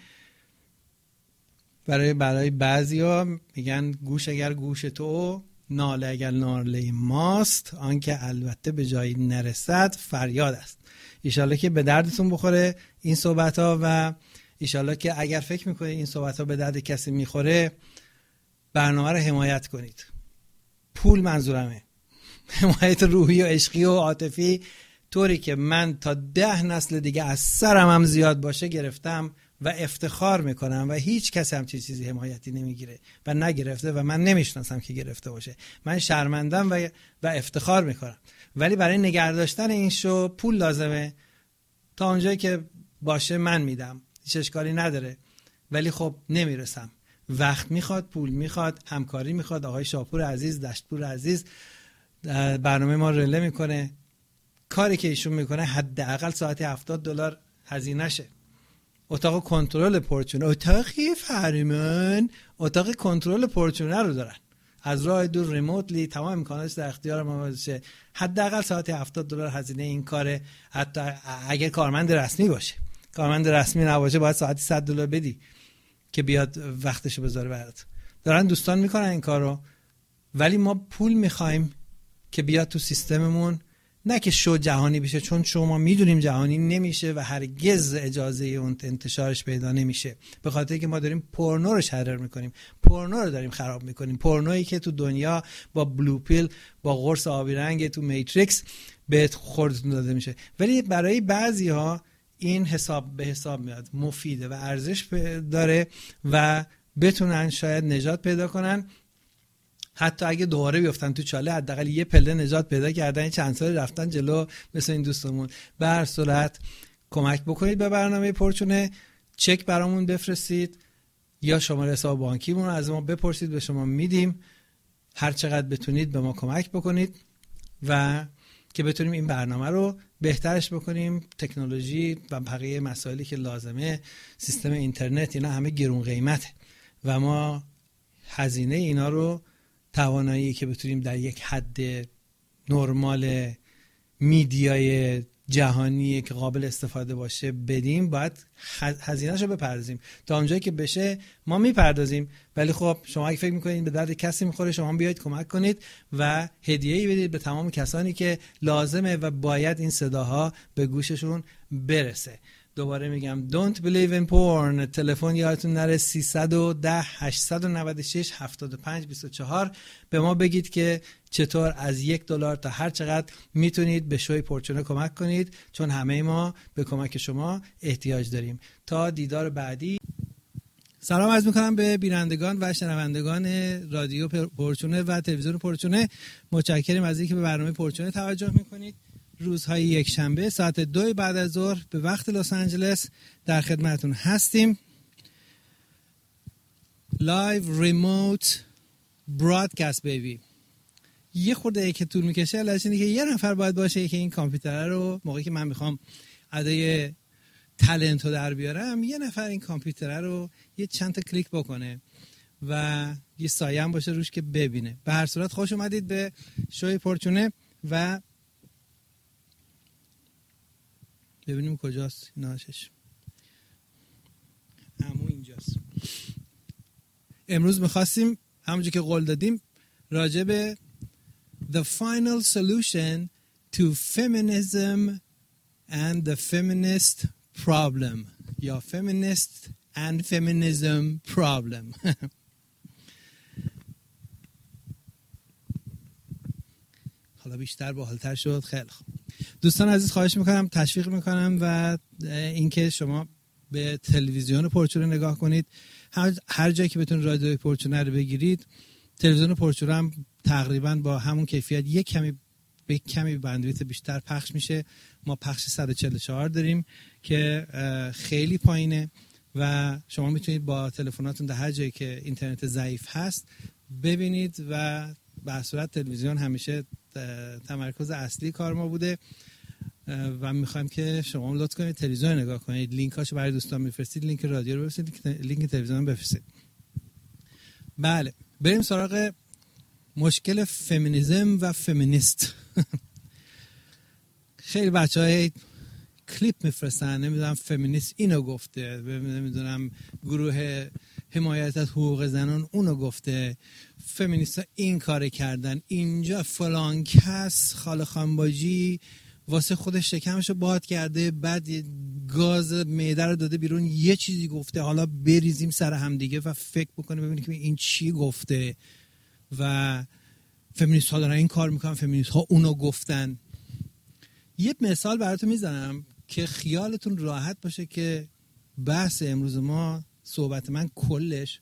برای بعضیا میگن گوش اگر گوش تو، ناله اگر ناله ماست، آنکه البته به جایی نرسد فریاد است. ایشالله که به دردتون بخوره این صحبت ها، و ایشالله که اگر فکر میکنید این صحبت ها به درد کسی میخوره، برنامه رو حمایت کنید. پول منظورمه، حمایت روحی و عشقی و عاطفی، طوری که من تا 10 نسل دیگه از سرم هم زیاد باشه گرفتم و افتخار میکنم و هیچ کس هم چیزی حمایتی نمیگیره و نگرفته و من نمیشناسم که گرفته باشه. من شرمندم و افتخار میکنم. ولی برای نگه داشتن این شو پول لازمه. تا اونجایی که باشه من میدم، هیچ اشکالی نداره، ولی خب نمیرسم. وقت میخواد، پول میخواد، همکاری میخواد. آقای شاپور عزیز، دشتپور عزیز برنامه ما رله میکنه. کاری که ایشون میکنه حداقل ساعتی $70 هزینه شه. اتاق کنترل پرچونه، اتاقی فرمان، اتاق کنترل پرچونه رو دارن، از راه دور ریموتلی تمام امکاناتش در اختیار ما باشه. حداقل ساعتی $70 هزینه این کاره. حتی اگر کارمند رسمی باشه، کارمند رسمی نباشه باید ساعتی $100 بدی که بیاد وقتشو بذاره برات. دارن دوستان میکنن این کارو، ولی ما پول میخوایم که بیاد تو سیستممون، نه که شو جهانی بشه، چون شما میدونیم جهانی نمیشه و هرگز اجازه اون انتشارش پیدا نمیشه، به خاطر که ما داریم پورنو رو شرر میکنیم، پورنو رو داریم خراب میکنیم، پورنویی که تو دنیا با بلو پیل، با قرص آبی رنگ تو میتریکس بهت خوردتون داده میشه. ولی برای بعضی‌ها این به حساب میاد، مفیده و ارزش داره و بتونن شاید نجات پیدا کنن. حتی اگه دوباره بیفتن تو چاله، حداقل یه پله نجات پیدا کردن، چند سال رفتن جلو مثل این دوستمون. به هر صورت کمک بکنید به برنامه پرچونه، چک برامون بفرستید یا شماره حساب بانکیمون رو از ما بپرسید، به شما میدیم. هر چقدر بتونید به ما کمک بکنید و که بتونیم این برنامه رو بهترش بکنیم. تکنولوژی و بقیه مسائلی که لازمه، سیستم اینترنت، اینا همه گرون قیمته و ما هزینه اینا رو، توانایی که بتونیم در یک حد نرمال میدیای جهانی که قابل استفاده باشه بدیم، باید هزینه‌شو بپردازیم. تا اونجایی که بشه ما میپردازیم، ولی خب شما اگه فکر میکنید به درد کسی میخوره، شما بیایید کمک کنید و هدیه‌ای بدید به تمام کسانی که لازمه و باید این صداها به گوششون برسه. دوباره میگم Don't believe in porn. تلفن یادتون نره 310 896 7524. به ما بگید که چطور از $1 تا هر چقدر میتونید به شوی پرچونه کمک کنید، چون همه ما به کمک شما احتیاج داریم. تا دیدار بعدی، سلام عرض میکنم به بینندگان و شنوندگان رادیو پرچونه و تلویزیون پرچونه. متشکرم از اینکه به برنامه پرچونه توجه میکنید. روزهای یک شنبه ساعت 2 بعد از ظهر به وقت لس آنجلس در خدمتون هستیم. لایو ریموت برادکست بیبی. یه خورده که طول میکشه علتش اینه که یه نفر باید باشه که این کامپیوتر رو موقعی که من میخوام ادای تالنت رو در بیارم، یه نفر این کامپیوتر رو یه چند تا کلیک بکنه و یه سایه هم باشه روش که ببینه. به هر صورت خوش اومدید به شوی پورچونه و ببینیم کجاست ناشش. همون اینجاست. امروز میخواستیم همونجور که قول دادیم راجع به The Final Solution to Feminism and the Feminist Problem یا Feminist and Feminism Problem. حالا بیشتر باحال‌تر شد. خیلی خوب دوستان عزیز، خواهش میکنم، تشویق میکنم و اینکه شما به تلویزیون پورچونه نگاه کنید. هر جایی که بتونید رادیوی پورچونه رو بگیرید. تلویزیون پورچونه هم تقریبا با همون کیفیت یک کمی بندویت بیشتر پخش میشه. ما پخش 144 داریم که خیلی پایینه و شما میتونید با تلفناتون در هر جایی که اینترنت ضعیف هست ببینید و به صورت تلویزیون همیشه تمرکز اصلی کار ما بوده و میخوایم که شما لطف کنید تلویزیون نگاه کنید. لینکاشو برای دوستان میفرستید، لینک رادیو رو بفرستید، لینک تلویزیون بفرستید. بله، بریم سراغ مشکل فمینیسم و فمینیست. خیلی بچهای کلیپ میفرستن، نمیدونم فمینیست اینو گفته، نمیدونم گروه حمایت از حقوق زنان اونو گفته، فمینیستا این کار کردن، اینجا فلان کس خاله خانباجی واسه خودش شکمشو باد کرده، بعد گاز معده رو داده بیرون، یه چیزی گفته، حالا بریزیم سر هم دیگه و فکر بکنیم ببینیم که این چی گفته و فمینیست ها دارن این کار میکنن، فمینیست ها اونو گفتن. یه مثال براتون میزنم که خیالتون راحت باشه که بحث امروز ما، صحبت من کلش،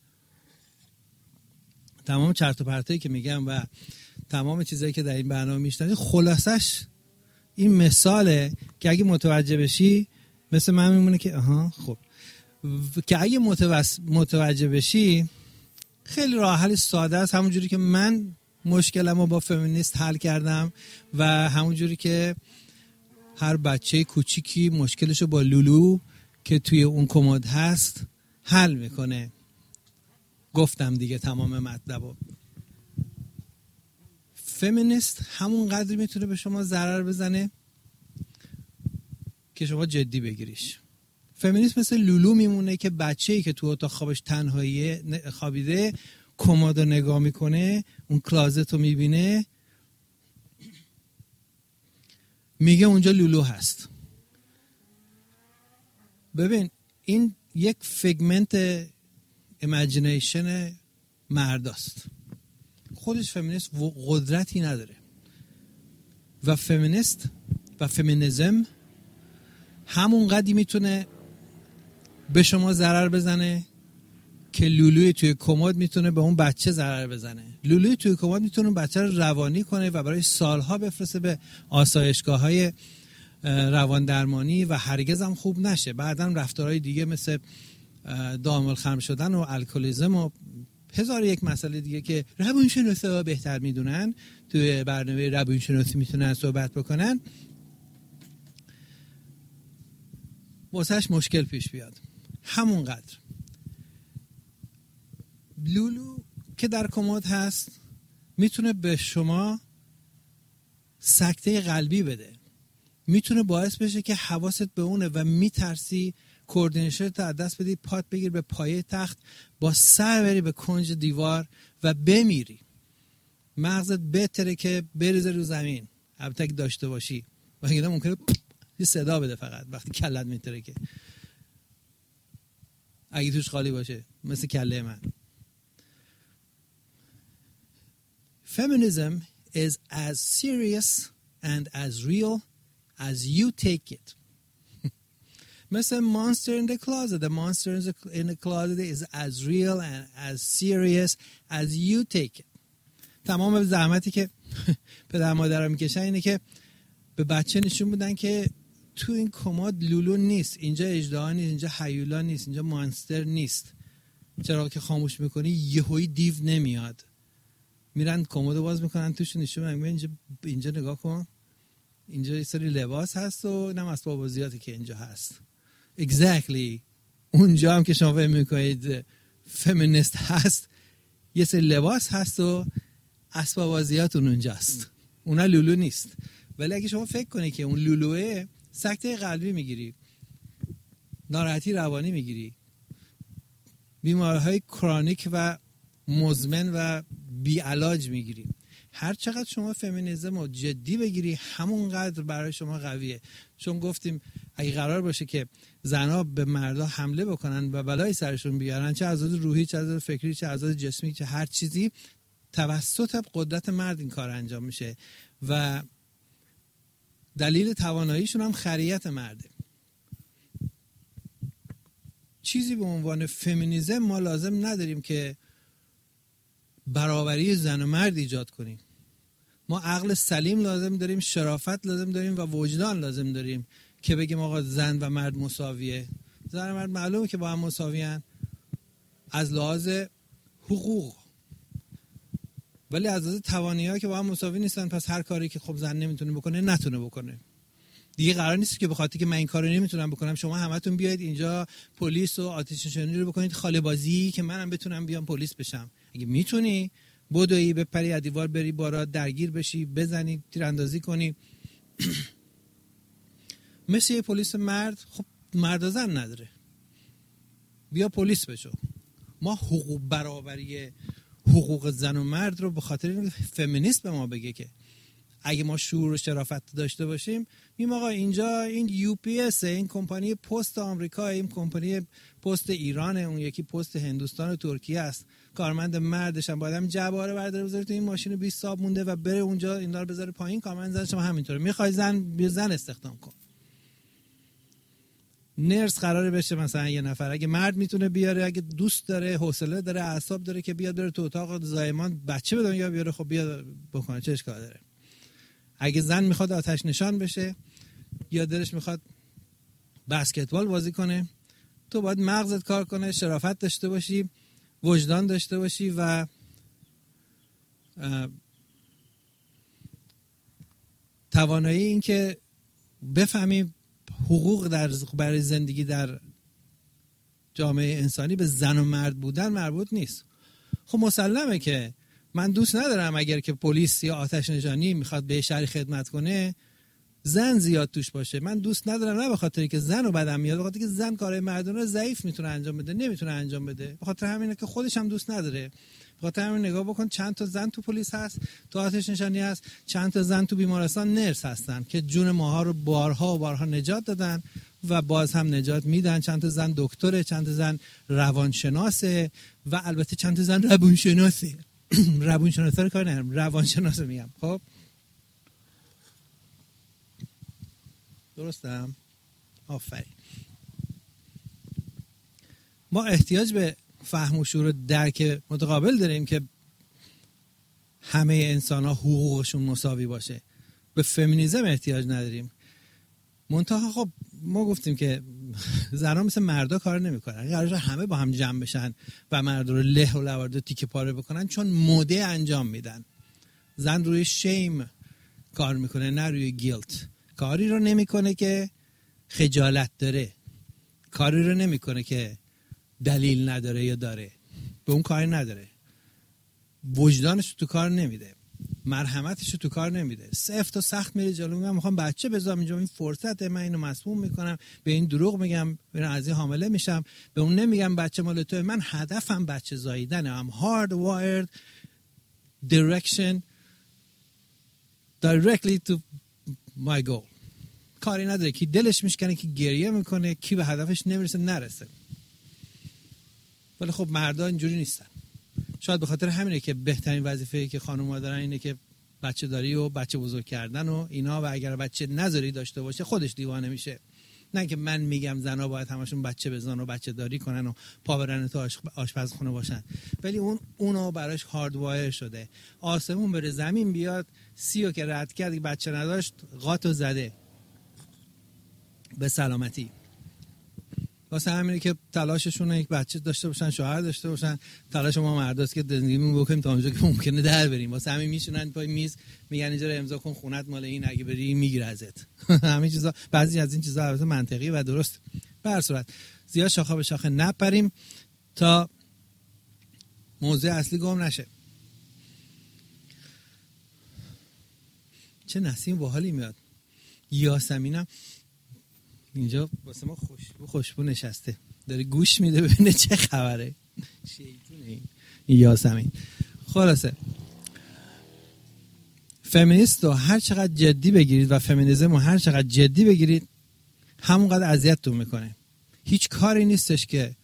تمام چرت و پرتایی که میگم و تمام چیزایی که در این برنامه میشنوید خلاصش این مثاله که اگه متوجه بشی مثل من میمونه که خب که اگه متوجه بشی خیلی راه حل ساده است، همونجوری که من مشکلمو با فمینیست حل کردم و همونجوری که هر بچه کوچیکی مشکلشو با لولو که توی اون کمد هست حل میکنه. گفتم دیگه تمام مطلبو. فمینیست همون قدری میتونه به شما ضرر بزنه که شما جدی بگیریش. فمینیست مثل لولو میمونه که بچه‌ای که تو اتاق خوابش تنهایی خوابیده کمد رو نگاه میکنه، اون کلازت رو میبینه، میگه اونجا لولو هست. ببین این یک فیگمنت ایمیجینیشن مرداست، خودش فمینیست قدرتی نداره و فمینیست و فمینیزم همون قدری میتونه به شما ضرر بزنه که لولوی توی کمد میتونه به اون بچه ضرر بزنه. لولوی توی کمد میتونه اون بچه رو روانی کنه و برای سالها بفرسته به آسایشگاه‌های روان درمانی و هرگز هم خوب نشه. بعداً رفتارهای دیگه مثل دامالخرم شدن و الکلیسم و هزار یک مسئله دیگه که روانشناسا بهتر میدونن، توی برنامه روانشناسی میتونن صحبت بکنن، واسهش مشکل پیش بیاد. همونقدر لولو که در کمد هست میتونه به شما سکته قلبی بده، میتونه باعث بشه که حواست به اونه و میترسی کوردینیشنت از دست بدی، پات بگیر به پایه تخت، با سر بری به کنج دیوار و بمیری. مغزت بهتره که بریزه رو زمین، البته که داشته باشی، وگرنه ممکنه یه صدا بده فقط وقتی کلت میتره، که اگه توش خالی باشه مثل کله من. Feminism is as serious and as real as you take it. مثل monster in the closet. The monster in the closet is as real and as serious as you take it. تمام زحمتی که پدر مادرها میکشن اینه که به بچه نشون بدن که تو این کمد لولو نیست، اینجا اژدها نیست، اینجا هیولا نیست، اینجا مانستر نیست. چرا که خاموش میکنی یهویی دیو نمیاد. میرن کمدو باز میکنن توش نشون میدن اینجا نگاه کن، اینجا یه سری لباس هست و اینم اسباب بازیاتی که اینجا هست. exactly اونجا هم که شما فهم میکنید فمینیست هست، یه سری لباس هست و اسباب بازیات اونجاست. اونا لولو نیست. ولی اگه شما فکر کنی که اون لولوه، سکته قلبی میگیری، ناراحتی روانی میگیری، بیماری‌های کرونیک و مزمن و بی علاج میگیری. هر چقدر شما فمینیسم رو جدی بگیری همونقدر برای شما قویه. چون گفتیم اگه قرار باشه که زنها به مردا حمله بکنن و بلای سرشون بیارن، چه از روحی، چه از فکری، چه از جسمی، چه هر چیزی، توسط قدرت مرد این کار انجام میشه و دلیل تواناییشون هم خریت مرده. چیزی به عنوان فمینیسم ما لازم نداریم که برابری زن و مرد ایجاد کنیم. ما عقل سلیم لازم داریم، شرافت لازم داریم و وجدان لازم داریم که بگیم آقا زن و مرد مساویه. زن و مرد معلومه که با هم مساویان از لحاظ حقوق، ولی از لحاظ توانایی‌ها که با هم مساوی نیستن. پس هر کاری که خب زن نمیتونه بکنه نتونه بکنه دیگه. قرار نیست که بخاطر که من این کارو نمیتونم بکنم شما همتون بیاید اینجا پلیس و آتش نشانی رو بکنید خاله بازی که منم بتونم بیام پلیس بشم. اگه میتونی بدوی بپری از دیوار بری بالا درگیر بشی، بزنی، تیراندازی کنی مثل یه پلیس مرد. خب مرد و زن نداره، بیا پلیس بشو. ما حقوق برابری حقوق زن و مرد رو به خاطر این فمینیست به ما بگه که اگه ما شعور و شرافت داشته باشیم، میگیم آقا اینجا این UPS، این کمپانی پست آمریکا، این کمپانی پست ایران، اون یکی پست هندوستان و ترکیه است، کارمند مردش هم باید هم جباره برداره بذاره تو این ماشین 20 ساب مونده و بره اونجا اینا رو بذاره پایین. کارمند زنش هم همینطوره. میخوای زن استخدام کن. نرس قراره بشه مثلا یه نفر، اگه مرد میتونه بیاره، اگه دوست داره، حوصله داره، اعصاب داره که بیاد بره تو اتاق زایمان بچه به دنیا بیاره، خب بیاد بکنه، چه اشکال داره. اگه زن میخواد آتش نشان بشه یا دلش میخواد بسکتبال بازی کنه، تو باید مغزت کار کنه، شرافت داشته باشی، وجدان داشته باشی و توانایی این که بفهمی حقوق برای زندگی در جامعه انسانی به زن و مرد بودن مربوط نیست. خب مسلمه که من دوست ندارم اگر که پلیس یا آتش نشانی میخواد به شهری خدمت کنه زن زیاد توش باشه. من دوست ندارم، نه به خاطری که زن رو بدم میاد، به خاطری که زن کارهای مردانه ضعیف میتونه انجام بده، نمیتونه انجام بده. به خاطر همینه که خودش هم دوست نداره. به خاطر همین نگاه بکن چند تا زن تو پلیس هست، تو آتش نشانی هست، چند تا زن تو بیمارستان نرس هستن که جون ماها رو بارها و بارها نجات دادن و باز هم نجات میدن. چند تا زن دکتره، چند تا زن روانشناسه و البته چند تا زن روانشناسه. روانشناسا رو کار ندارم، روانشناسه میگم. خب درستم؟ آفرین. ما احتیاج به فهم و شعور و درک متقابل داریم که همه انسان ها حقوقشون مساوی باشه. به فمینیسم احتیاج نداریم. منتها خب ما گفتیم که زنها مثل مردا کار نمیکنن. قراره همه با هم جمع بشن و مرد رو له و لورد و تیکه پاره بکنن چون مده انجام میدن. زن روی شیم کار میکنه نه روی گیلت. کاری رو نمیکنه که خجالت داره، کاری رو نمیکنه که دلیل نداره یا داره، به اون کاری نداره، وجدانش تو کار نمیده، مرحمتش تو کار نمیده، سفت و سخت میره جلو. من میخوام بچه بذارم اینجا، این فرصته، من اینو مسموم میکنم، به این دروغ میگم برم از این حامله میشم، به اون نمیگم بچه مال توئه. من هدفم بچه زاییدنه. I'm hardwired directly to my goal. کاری نداره کی دلش میشکنه، کی گریه میکنه، کی به هدفش نرسه. ولی خب مردا اینجوری نیستن. شاید به خاطر همینه که بهترین وظیفه‌ای که خانم‌ها دارن اینه که بچه داری و بچه بزرگ کردن و اینا، و اگر بچه نذاری داشته باشه خودش دیوانه میشه. نه که من میگم زنا باید همشون بچه بزنن و بچه داری کنن و پا برن تو آشپزخونه باشن، ولی اونو براش هاردوایر شده. آسمون بره زمین بیاد، 30 که رد کرد بچه نداشت قاتو زده به سلامتی. واسه همینه که تلاششونه یک بچه داشته باشن، شوهر داشته باشن. تلاش ما مرداست که زندگیمون بکنیم تا اونجا که ممکنه در بریم. واسه همین میشونن پای میز میگن اینجا رو امضا کن، خونت مال این، اگه بری میگیره ازت. همین چیزا، بعضی از این چیزا البته منطقی و درست. به هر صورت زیاد شاخه به شاخه نپریم تا موضوع اصلی گم نشه. چه نسیم باحالی میاد. یاسمینم اینجا واسه ما خوشبو نشسته، داره گوش میده ببینه چه خبره. شیطونه این یاسمین. خلاصه فمینیست رو هر چقدر جدی بگیرید و فمینیسم رو هر چقدر جدی بگیرید همونقدر اذیتتون میکنه. هیچ کاری نیستش که